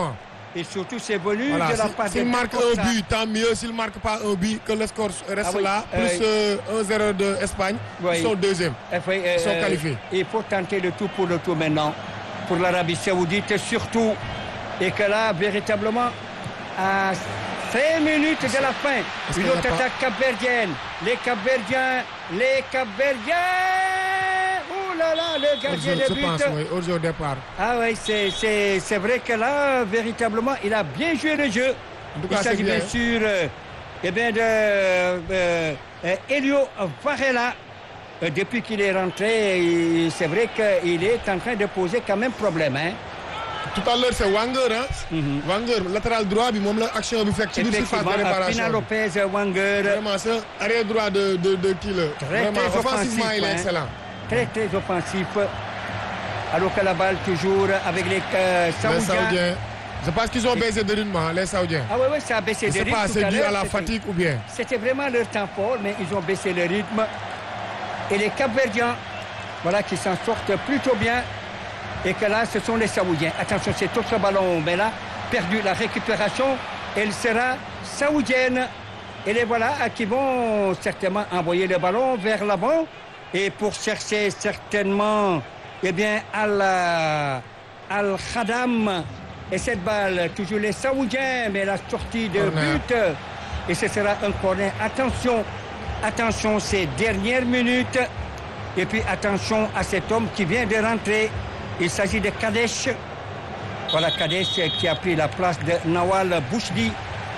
Et surtout, c'est venu Voilà, de la si- part s'il de marque Costa. un but, tant mieux. S'il ne marque pas un but, que le score reste Ah oui, là. euh, Plus euh, un zéro de Espagne. Oui. Ils sont deuxième. Enfin, euh, Ils sont qualifiés. Il faut tenter le tout pour le tout maintenant. Pour l'Arabie Saoudite surtout. Et que là, véritablement, à cinq minutes de la fin, Est-ce une qu'il autre n'y a pas- attaque capverdienne. Les Capverdiens, les Capverdiens. Oh là là, le gardien Je, de je but. pense, oui, au jeu au départ. Ah oui, c'est, c'est, c'est vrai que là, véritablement, il a bien joué le jeu. En tout Il cas, c'est s'agit bien bien. sûr euh, eh bien de euh, euh, Elio Varela. Euh, depuis qu'il est rentré, il- c'est vrai qu'il est en train de poser quand même problème. Hein. Tout à l'heure, c'est Wenger. Hein? Mhm. Wenger, latéral droit, bi moom la action bi fekk ci biir surface de Effectivement, Pina réparation. Lopez, Wenger, Vraiment, c'est arrière droit de de de kii la. très, Vraiment, très offensivement, offensif. il est hein. excellent. Très, très offensif. Alors que la balle toujours avec les euh, Les Saoudiens. Saoudiens, je pense qu'ils ont baissé de rythme, hein, les Saoudiens. Ah oui, oui, ça a baissé Je de sais rythme pas, tout c'est à dû l'heure. à la C'était- fatigue ou bien. C'était vraiment leur temps fort, mais ils ont baissé le rythme. Et les Capverdiens, voilà, qui s'en sortent plutôt bien. Et que là, ce sont les Saoudiens. Attention, c'est autre ballon, mais là, perdu la récupération. Elle sera saoudienne. Et les voilà qui vont certainement envoyer le ballon vers l'avant. Et pour chercher certainement, eh bien, Al, Al-Khadam. Et cette balle, toujours les Saoudiens, mais la sortie de Corner. but. Et ce sera un corner. Attention, attention ces dernières minutes. Et puis attention à cet homme qui vient de rentrer. Il s'agit de Kadesh. Voilà Kadesh qui a pris la place de Nawal Bouchdi.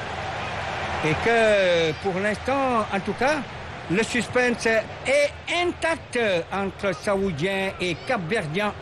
Et que pour l'instant, en tout cas, le suspense est intact entre Saoudiens et Cap-Verdiens.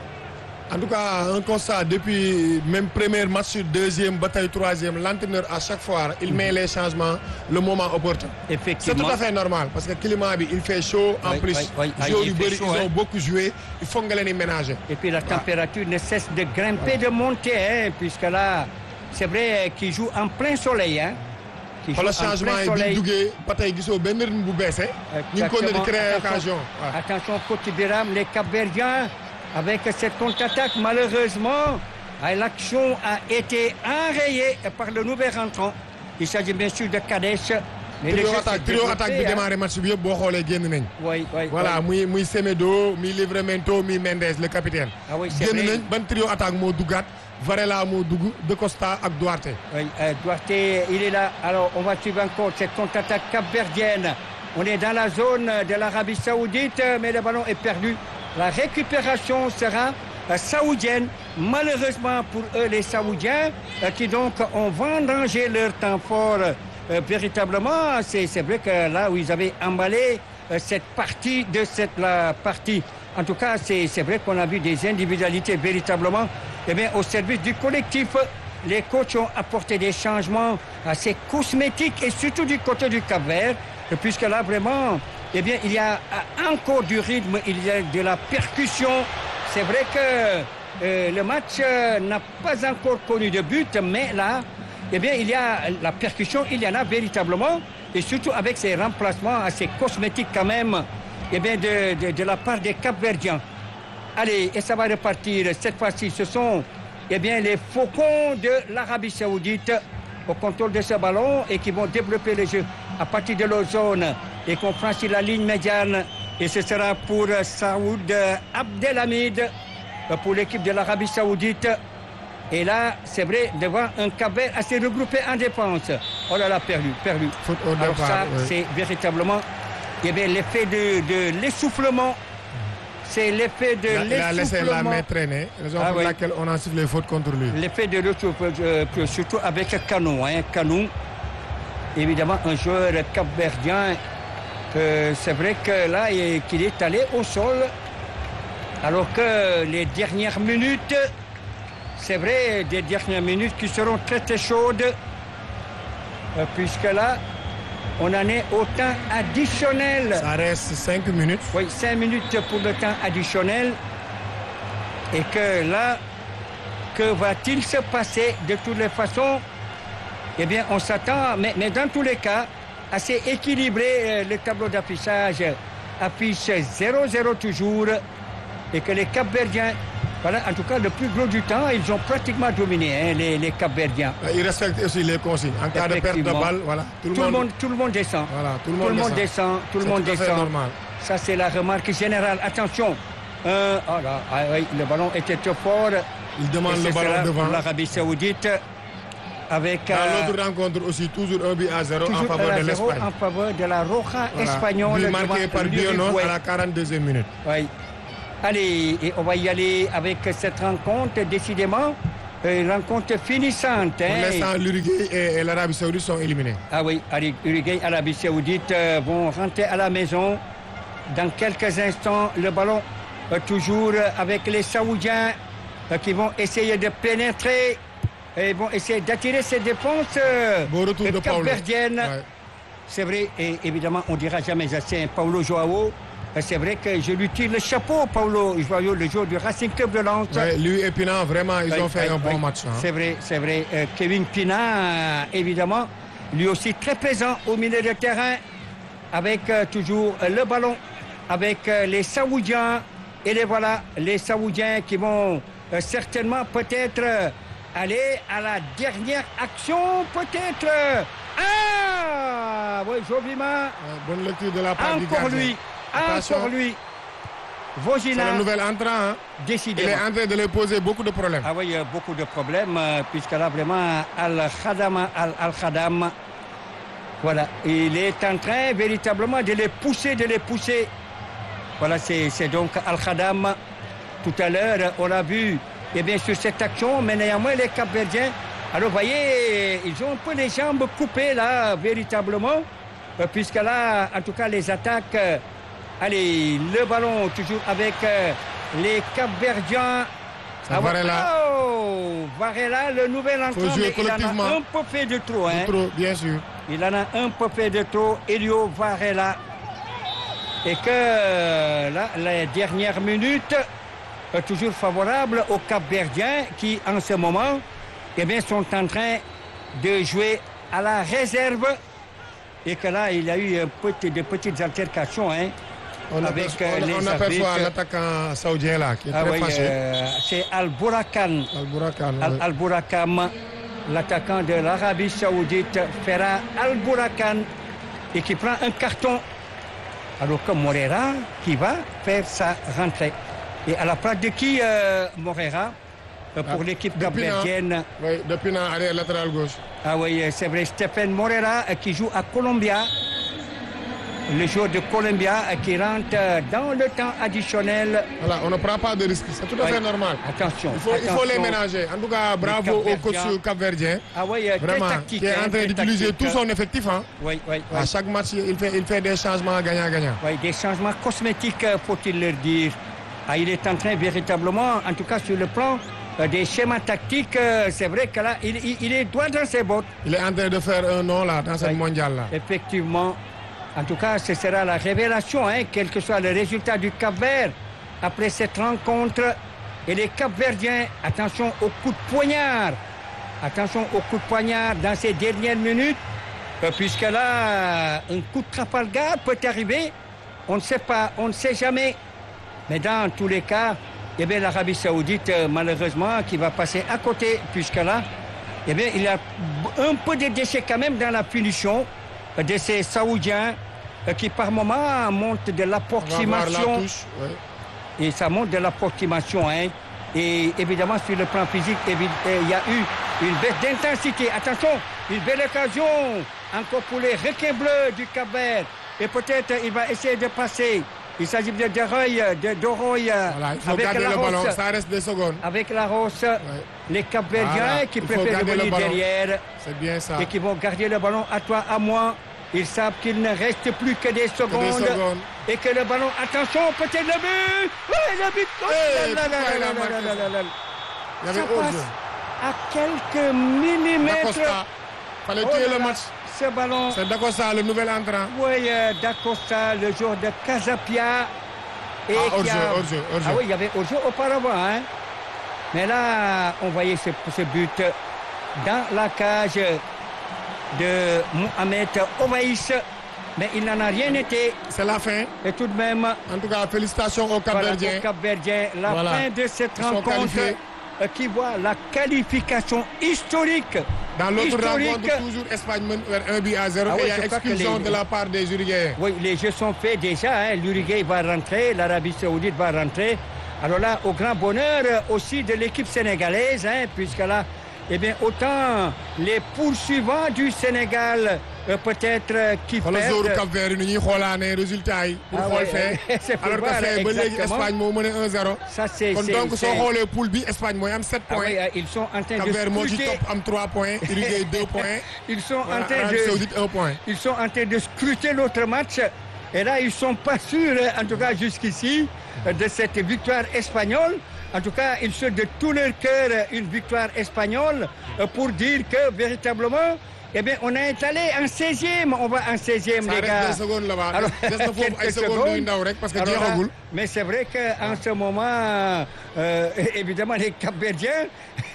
En tout cas, un constat depuis même premier match, deuxième, bataille, troisième, l'entraîneur à chaque fois, il met les changements le moment opportun. C'est Effectivement. tout à fait normal parce que le climat, il fait chaud. En Oui, plus, oui, oui. Ah, joueurs il yu fait bëri, chaud, ils ont hein. beaucoup joué. Il faut que les ménager. Et puis la température ne cesse de grimper, de monter, hein, puisque là, c'est vrai qu'il joue en plein soleil. Hein, qu'il joue Le en changement plein est bien soleil. dougué. Bataille, ils ont bien rythme bu baissé. Ñu ngi continué de créer occasion. Ouais. Attention, Côte Biram, les Cap-Verdiens, avec cette contre-attaque, malheureusement, ah, l'action a été enrayée par le nouvel rentrant. Il s'agit bien sûr de Kadesh. Mais le Trio jeu s'est attaque, trio développé, attaque bi hein. démarré match bi yëpp boo xoolee génn nañ. Oui, oui, Voilà, oui. muy muy Semedo, muy Livramento, muy Mendes, le capitaine. Ah oui, c'est génn vrai. nañ ban trio attaque moo duggaat Varela moo dugg De Costa ak Duarte. Oui, euh, Duarte, il est là. Alors, on va suivre encore cette contre-attaque capverdienne. On est dans la zone de l'Arabie Saoudite, mais le ballon est perdu. La récupération sera euh, saoudienne. Malheureusement pour eux, les Saoudiens, euh, qui donc ont vendangé leur temps fort. Euh, véritablement, c'est, c'est vrai que là où ils avaient emballé euh, cette partie de cette la partie. En tout cas, c'est, c'est vrai qu'on a vu des individualités véritablement eh bien, au service du collectif. Les coachs ont apporté des changements assez cosmétiques et surtout du côté du Cap-Vert, puisque là vraiment, eh bien, il y a encore du rythme, il y a de la percussion. C'est vrai que euh, le match euh, n'a pas encore connu de but, mais là, eh bien, il y a la percussion, il y en a véritablement, et surtout avec ces remplacements assez cosmétiques quand même, eh bien, de, de, de la part des Cap-Verdiens. Allez, et ça va repartir. Cette fois-ci, ce sont eh bien, les Faucons de l'Arabie Saoudite au contrôle de ce ballon et qui vont développer le jeu à partir de leur zone et qu'on franchit la ligne médiane. Et ce sera pour Saoud Abdelhamid, pour l'équipe de l'Arabie Saoudite. Et là, c'est vrai, devant un Cap-Vert assez regroupé en défense. Oh là là, perdu, perdu. Faute au Alors départ, ça, oui. c'est véritablement eh bien, l'effet de, de l'essoufflement. C'est l'effet de Il a, il a laissé la l'essoufflement. main traîner, raison Ah pour oui. laquelle on a sifflé faute contre lui. L'effet de l'essoufflement, euh, surtout avec Canou. Hein. Canou, évidemment, un joueur capverdien. Euh, c'est vrai que là, il- qu'il est allé au sol. Alors que les dernières minutes, c'est vrai, des dernières minutes qui seront très très chaudes. Euh, puisque là, on en est au temps additionnel. Ça reste cinq minutes. Oui, cinq minutes pour le temps additionnel. Et que là, que va-t-il se passer de toutes les façons? Eh bien, on s'attend, mais, mais dans tous les cas, assez équilibré. euh, Le tableau d'affichage affiche zéro zéro toujours. Et que les Cap-Verdiens Voilà, en tout cas, le plus gros du temps, ils ont pratiquement dominé, hein, les, les Cap-Verdiens. Ils respectent aussi les consignes. En cas de perte de balle, voilà, tout le, tout monde, le monde, tout le monde descend. Voilà, tout le tout monde, le monde descend. Tout le monde descend. Normal. Ça, c'est la remarque générale. Attention. Euh, oh là, ah, oui, le ballon était trop fort. Il demande le ballon devant. L'Arabie Saoudite. Avec, dans euh, l'autre rencontre aussi, toujours un but à zéro en faveur de l'Espagne. En faveur de la Roja voilà. espagnole. But marqué par Biono à la quarante-deuxième minute. Oui. Allez, et on va y aller avec cette rencontre, décidément, une rencontre finissante. Pour hein. l'instant, l'Uruguay et, et l'Arabie Saoudite sont éliminés. Ah oui, allez, Uruguay et l'Arabie Saoudite euh, vont rentrer à la maison. Dans quelques instants, le ballon euh, toujours avec les Saoudiens euh, qui vont essayer de pénétrer et vont essayer d'attirer ces défenses euh, bon retour de cap-verdiennes. Ouais. C'est vrai, et évidemment, on ne dira jamais assez, Paulo Joao. C'est vrai que je lui tire le chapeau, Paulo Joao, le joueur du Racing Club de Lens. Ouais, lui et Pina, vraiment, ils ouais, ont fait ouais, un bon ouais. match. Hein. C'est vrai, c'est vrai. Euh, Kevin Pina, euh, évidemment, lui aussi très présent au milieu de terrain, avec euh, toujours euh, le ballon, avec euh, les Saoudiens. Et les voilà, les Saoudiens qui vont euh, certainement peut-être euh, aller à la dernière action, peut-être. Ah oui, joliment. Ouais, bonne lecture de la part du Encore lui. Attention. Encore lui. Vogina. C'est le nouvel entrant. Hein. Décidément. Il est en train de lui poser beaucoup de problèmes. Ah oui, il y a beaucoup de problèmes, euh, puisque là, vraiment, Al-Khadam, Al-Khadam, voilà, il est en train véritablement de les pousser, de les pousser. Voilà, c'est, c'est donc Al-Khadam. Tout à l'heure, on l'a vu, et bien sur cette action, mais néanmoins, les Cap-Verdiens, alors vous voyez, ils ont un peu les jambes coupées, là, véritablement, euh, puisque là, en tout cas, les attaques... Euh, Allez, le ballon toujours avec euh, les Cap-Verdiens. Ah, Varela. Oh, Varela, le nouvel entrant, mais il en a un peu fait de trop. Hein. De trop, bien sûr. Il en a un peu fait de trop, Elio Varela. Et que là, les dernières minutes, euh, toujours favorables aux Cap-Verdiens qui, en ce moment, eh bien, sont en train de jouer à la réserve. Et que là, il y a eu un petit, de petites altercations, hein. On, avec aperçoit, on, on aperçoit l'attaquant saoudien là qui est ah très oui, fâché. Euh, c'est Al-Bourakan. Al-Bourakan. Al- oui. Al-Bourakan, l'attaquant de l'Arabie Saoudite, Ferra Al-Bourakan, et qui prend un carton. Alors que Morera qui va faire sa rentrée. Et à la place de qui euh, Morera euh, pour ah, l'équipe capverdienne. Oui, depuis l'arrière latéral gauche. Ah oui, c'est vrai, Stephen Morera euh, qui joue à Colombia. Le joueur de Colombia qui rentre dans le temps additionnel. Voilà, on ne prend pas de risques, c'est tout à fait oui. normal. Attention il faut, attention. il faut les ménager. En tout cas, bravo au coach capverdien. Ah oui, vraiment, tactique, qui est en train d'utiliser tout son effectif. Hein. Oui, oui, oui. À chaque match, il fait, il fait des changements gagnant-gagnant. Oui, des changements cosmétiques, faut-il leur dire. Ah, il est en train véritablement, en tout cas sur le plan euh, des schémas tactiques, euh, c'est vrai que là, il, il, il est droit dans ses bottes. Il est en train de faire un nom là, dans cette oui. mondiale là. Effectivement. En tout cas, ce sera la révélation, hein, quel que soit le résultat du Cap-Vert après cette rencontre. Et les Cap-Verdiens, attention au coup de poignard. Attention au coup de poignard dans ces dernières minutes, euh, puisque là, un coup de Trafalgar peut arriver. On ne sait pas, on ne sait jamais. Mais dans tous les cas, eh bien, l'Arabie Saoudite, euh, malheureusement, qui va passer à côté, puisque là, eh bien, il y a un peu de déchets quand même dans la punition de ces Saoudiens euh, qui par moment montent de l'approximation. Ouais. Et ça monte de l'approximation. Hein. Et évidemment, sur le plan physique, il y a eu une baisse d'intensité. Attention, une belle occasion encore pour les requins bleus du Cap-Vert. Et peut-être il va essayer de passer. Il s'agit de Doroy, de Doroy voilà, il faut avec garder la le Rosse, ballon, ça reste des secondes. Avec la Rosse, ouais. Les Cap-Verdiens voilà, qui préfèrent venir derrière. C'est bien ça. Et qui vont garder le ballon à toi, à moi. Ils savent qu'il ne reste plus que des secondes. Que des secondes. Et que le ballon, attention, peut-être le but. Oui, le but. Oh, hey, là, là, là, là, là, là, là, là. Il y avait ça passe à quelques millimètres. D'Acosta. Fallait oh tuer là le là. match. Ce ballon. C'est D'Acosta, le nouvel entrant. Oui, euh, D'Acosta, le joueur de Casapia. Et ah, qui hors-jeu, a... hors-jeu, hors-jeu. Ah oui, il y avait hors-jeu auparavant. Hein. Mais là, on voyait ce, ce but dans la cage de Mohamed Ovaïs. Mais il n'en a rien été. C'est la fin. Et tout de même. En tout cas, félicitations aux Cap-Verdiens. Voilà, aux Cap-Verdiens. La voilà. fin de cette Ils rencontre qui voit la qualification historique. Dans l'autre historique. rencontre, toujours Espagne mène vers un but à zéro. Ah et oui, il y a exclusion les... de la part des Uruguayens. Oui, les jeux sont faits déjà. Hein. L'Uruguay va rentrer, l'Arabie Saoudite va rentrer. Alors là, au grand bonheur aussi de l'équipe sénégalaise, hein, puisque là, eh bien, autant les poursuivants du Sénégal, euh, peut-être euh, qui perdent. Le jour Cap Vert, nous avons les résultats pour ah, ouais, fait. Alors que c'est l'Espagne qui a mené un zéro. Ça, c'est. Donc, si on regarde le pool B, l'Espagne a sept points. Ah, ouais, ils sont en train Cap de Vert scruter. Cap Vert trois points, Uruguay deux points. Ils sont en train Arabie de. Saoudite un point. Ils sont en train de scruter l'autre match. Et là, ils ne sont pas sûrs, en tout cas jusqu'ici, de cette victoire espagnole. En tout cas, ils souhaitent de tout leur cœur une victoire espagnole pour dire que véritablement, eh bien, on est allé en seizième. On va en seizième, les gars. Ça secondes là-bas. Alors, quelques secondes. Parce que Alors, là, mais c'est vrai qu'en ce moment, euh, évidemment, les Cap-Verdiens,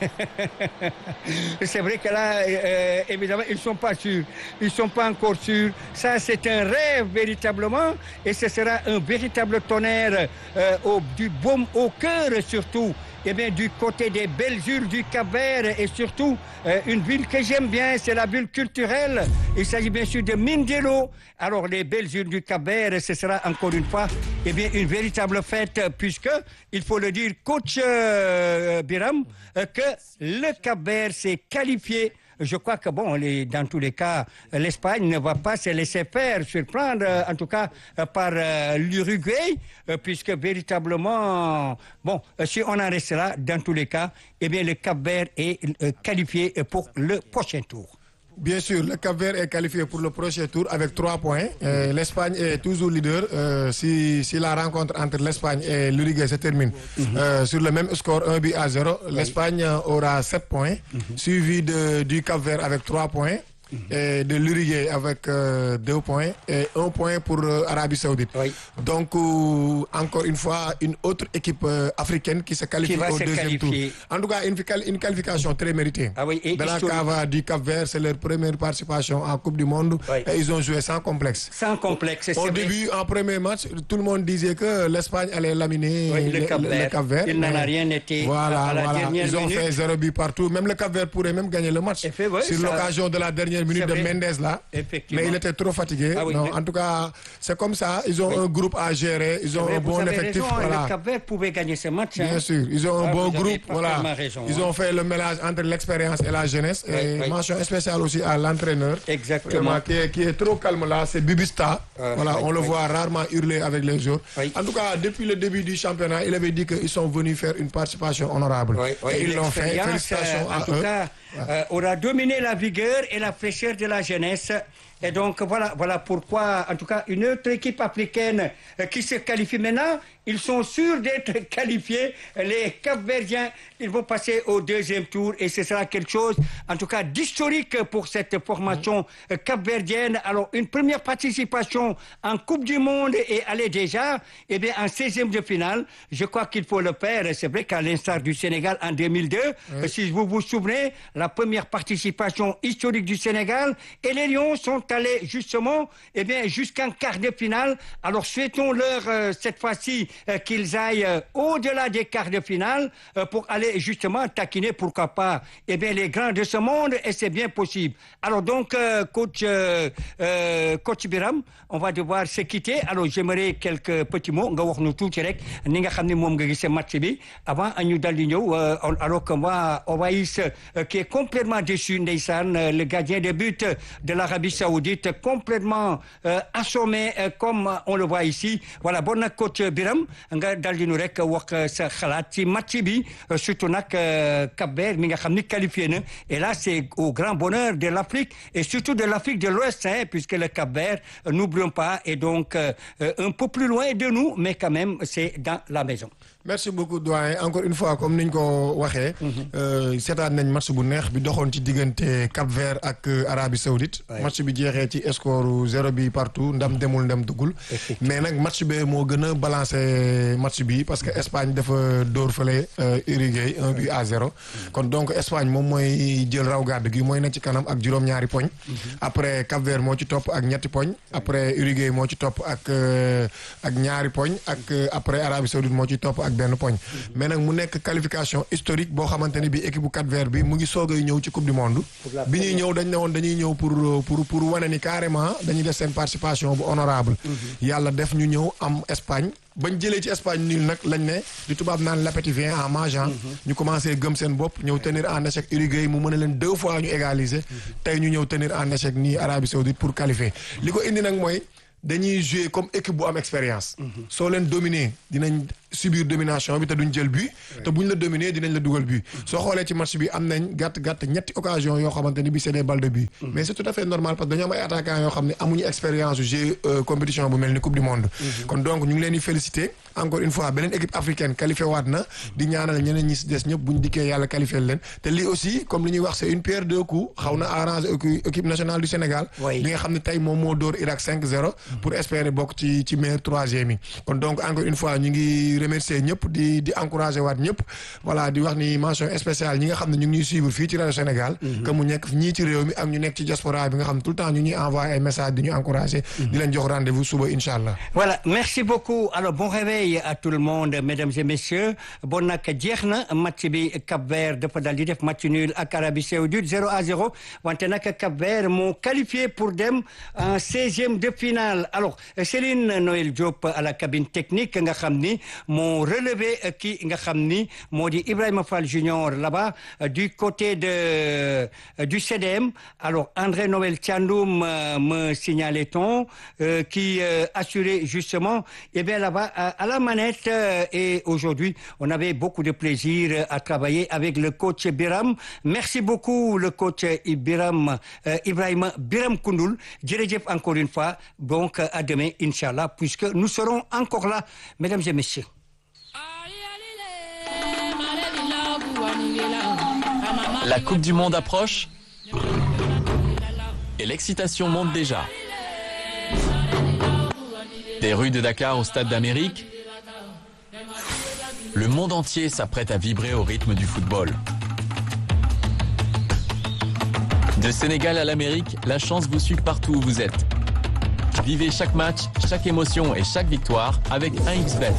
c'est vrai que là, euh, évidemment, ils ne sont pas sûrs. Ils ne sont pas encore sûrs. Ça, c'est un rêve, véritablement. Et ce sera un véritable tonnerre euh, au, du baume au cœur, surtout. Eh bien, du côté des belles îles du Cap-Vert et surtout euh, une ville que j'aime bien, c'est la ville culturelle. Il s'agit bien sûr de Mindelo. Alors, les belles îles du Cap-Vert, ce sera encore une fois eh bien, une véritable fête puisque, il faut le dire, coach euh, Biram, euh, que le Cap-Vert s'est qualifié. Je crois que, bon, les, dans tous les cas, l'Espagne ne va pas se laisser faire, surprendre, en tout cas, par euh, l'Uruguay, euh, puisque véritablement, bon, si on en reste là, dans tous les cas, eh bien, le Cap-Vert est euh, qualifié pour le prochain tour. Bien sûr, le Cap-Vert est qualifié pour le prochain tour avec trois points. Euh, L'Espagne est toujours leader. Euh, si, si la rencontre entre l'Espagne et l'Uruguay se termine mm-hmm. euh, sur le même score, un but à zéro, oui. l'Espagne aura sept points, mm-hmm. suivi de, du Cap-Vert avec trois points. Mm-hmm. Et de l'Uruguay avec euh, deux points et un point pour euh, Arabie Saoudite. Oui. Donc, euh, encore une fois, une autre équipe euh, africaine qui se qualifie qui au deuxième qualifier. tour. En tout cas, une, une qualification très méritée. Ah oui, et de la cava du Cap-Vert, c'est leur première participation en Coupe du Monde oui. et ils ont joué sans complexe. Sans complexe, Au début, vrai. En premier match, tout le monde disait que l'Espagne allait laminer oui, le, le Cap-Vert. Cap-Vert. Il n'en a rien été. Voilà, à, à la voilà. dernière Ils ont minute. fait zéro but partout. Même le Cap-Vert pourrait même gagner le match. Fait, oui, sur l'occasion de la dernière minute de Mendes là. Mais il était trop fatigué. Ah oui, non, mais... En tout cas, c'est comme ça. Ils ont oui. un groupe à gérer. Ils ont vrai, un bon effectif. Raison, voilà. Le Cap-Vert pouvait gagner ce match. Bien hein. sûr. Ils ont un ah, bon groupe. Voilà. Raison, ils hein. ont fait le mélange entre l'expérience et la jeunesse. Oui, et oui. mention spéciale aussi à l'entraîneur. Exactement. Qui est, qui est trop calme là. C'est Bibista. Euh, voilà, oui, on le voit rarement hurler avec les joueurs. En tout cas, depuis le début du championnat, il avait dit qu'ils sont venus faire une participation honorable. Et ils l'ont fait. Félicitations euh, à en tout eux. cas, euh, on a dominé la vigueur et la fraîcheur de la jeunesse. Et donc, voilà, voilà pourquoi, en tout cas, une autre équipe africaine euh, qui se qualifie maintenant, ils sont sûrs d'être qualifiés. Les Cap-Verdiens, ils vont passer au deuxième tour et ce sera quelque chose, en tout cas, d'historique pour cette formation euh, cap-verdienne. Alors, une première participation en Coupe du Monde et aller déjà, eh bien, en seizième de finale. Je crois qu'il faut le faire. C'est vrai qu'à l'instar du Sénégal en deux mille deux, oui. euh, si vous vous souvenez, la première participation historique du Sénégal et les Lions sont allés justement eh bien, jusqu'en quart de finale. Alors souhaitons-leur euh, cette fois-ci euh, qu'ils aillent euh, au-delà des quarts de finale euh, pour aller justement taquiner, pourquoi pas, eh bien, les grands de ce monde et c'est bien possible. Alors donc, euh, coach, euh, euh, coach Biram, on va devoir se quitter. Alors j'aimerais quelques petits mots. Nga wax nu tuuti rek ni nga xam ne moom nga gisee match bi avant ñu dal di ñëw alors que moi Owaïs euh, qui est complètement déçu ndeysaan euh, le gardien de but de l'Arabie Saoudite complètement euh, assommé euh, comme on le voit ici. Voilà, bon nag coach Biram nga dal di nu rek wax sa xalaat ci match bi surtout nag Cap-Vert mi nga xam ni qualifié na et là c'est au grand bonheur de l'Afrique et surtout de l'Afrique de l'Ouest hein, puisque le Cap-Vert euh, n'oublions pas est donc euh, un peu plus loin de nous mais quand même c'est dans la maison. merci beaucoup doyen encore une fois comme niñ ko waxee. seetaan nañ match bu neex bi doxoon ci diggante Cap Vert ak Arabie Saoudite. match bi jeexee ci score zéro bi partout ndam demul ndam duggul. mais nag match bi moo gën a balancé match bi parce que Espagne dafa dóor fële Uruguay un but à zéro. kon donc Espagne moom mooy jël raw gàdd gi mooy nekk ci kanam ak juróom-ñaari poñ. après Cap Vert moo ci topp ak ñetti poñ. après Uruguay moo ci topp ak ak ñaari poñ ak après Arabie Saoudite moo ci topp ak benn poñ. mais nag mu nekk qualification historique boo xamante ni bi équipe bu Cap Vert bi mu ngi soog a ñëw ci coupe du monde. bi ñuy ñëw dañ ne woon dañuy ñëw pour pour pour wane ni carrément dañuy def seen participation bu honorable yàlla def ñu ñëw am Espagne. bañ jëlee ci Espagne nul nag lañ ne di tubaab naan l'appétit vient en mangeant. ñu commencé gëm seen bopp ñëw tenir en échec Uruguay mu mën a leen deux fois ñu égaliser. tey ñu ñëw tenir en échec nii Arabie Saoudite pour qualifier li ko indi nag mooy dañuy jouer comme équipe bu am expérience. soo leen dominer dinañ subir domination bi te duñ jël but. te buñ la dominer dinañ la dugal but. soo xoolee ci match bi am nañ gàtt gàtt ñetti occasion yoo xamante ni bi c'est des balles de but. mais c'est tout à fait normal parce que dañoo am ay attaquants yoo xam ne amuñu expérience yu jouer compétition bu mel ni coupe du monde. kon donc ñu ngi leen di féliciter encore une fois beneen équipe africaine qualifié waat na di ñaanal ñeneen ñi si des ñëpp buñ dikkee yàlla qualifié leen te lii aussi comme li ñuy wax c'est une pierre deux coups xaw na arranger équipe nationale du Sénégal. bi nga xam ne tey moom moo dóor Irak cinq zéro. pour espérer bokk ci ci meilleur troisième yi. kon donc encore une fois ñu ngi remercier ñëpp di di encourager waat ñëpp voilà di wax ni mention spéciale ñi nga xam ne ñu ngi ñuy suivre fii ci rajo Sénégal. que mu nekk ñii ci réew mi ak ñu nekk ci diaspora bi nga xam tout le temps ñu ñuy envoyer ay messages di ñu encourager. di leen jox rendez-vous suba incha allah. voilà merci beaucoup alors bon réveil à tout le monde mesdames et messieurs bon nag jeex na match bi Cap Vert dafa daal di def match nul ak Arabie Saoudite zéro à zéro wante nag Cap Vert moo qualifié pour dem en seizième de finale alors Céline Noël Diop à la cabine technique nga xam ni moo relevé ki nga xam ni moo di Ibrahima Fall Junior là-bas du côté de du C D M alors André Noël Thiandoum me signalait-on qui assurait justement et bien là-bas à la manette et aujourd'hui on avait beaucoup de plaisir à travailler avec le coach Biram merci beaucoup le coach Biram Ibrahima Biram Koundoul jërëjëf encore une fois donc à demain inchallah puisque nous serons encore là mesdames et messieurs. La Coupe du Monde approche et l'excitation monte déjà. Des rues de Dakar au Stade d'Amérique, le monde entier s'apprête à vibrer au rythme du football. De Sénégal à l'Amérique, la chance vous suit partout où vous êtes. Vivez chaque match, chaque émotion et chaque victoire avec un X bet.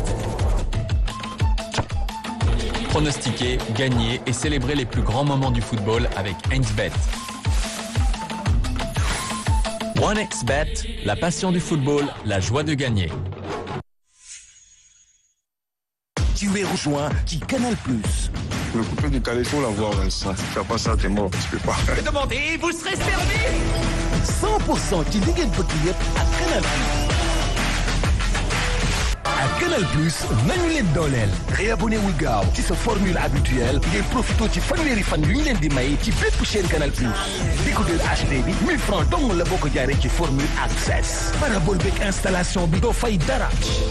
Pronostiquez, gagnez et célébrez les plus grands moments du football avec un X bet. one X bet, la passion du football, la joie de gagner. Tu es rejoint qui Canal plus. Le coupé du Calais, il faut l'avoir, ça. Si tu fais pas ça, t'es mort, tu peux pas. Demandez, vous serez servi. cent pour cent ci li ngeen bëgg yëpp ak Canal plus. ak Canal plus nañu leen dooleel. réabonné wu gaaw ci sa formule habituelle ngay profité ci fanweeri fan yu ñu leen di may ci bépp chaîne Canal plus. décodeur H D bi mille francs dong la boo ko jaaree ci formule access. parabole beeg installation bi doo fay dara.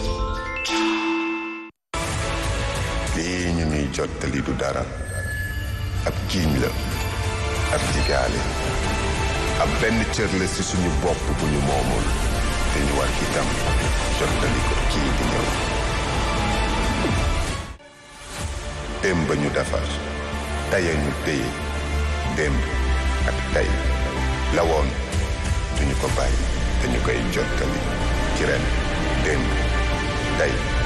lii ñu ñuy jottali du dara ab jiiñ la ab digaale ab benn cër la ci suñu bopp bu ñu moomul te ñu war itam jottali ko kii di ñëw démb ñu defar taya ñu téye démb ak tey la woon duñu ko bàyyi te ñu koy jottali ci ren démb tey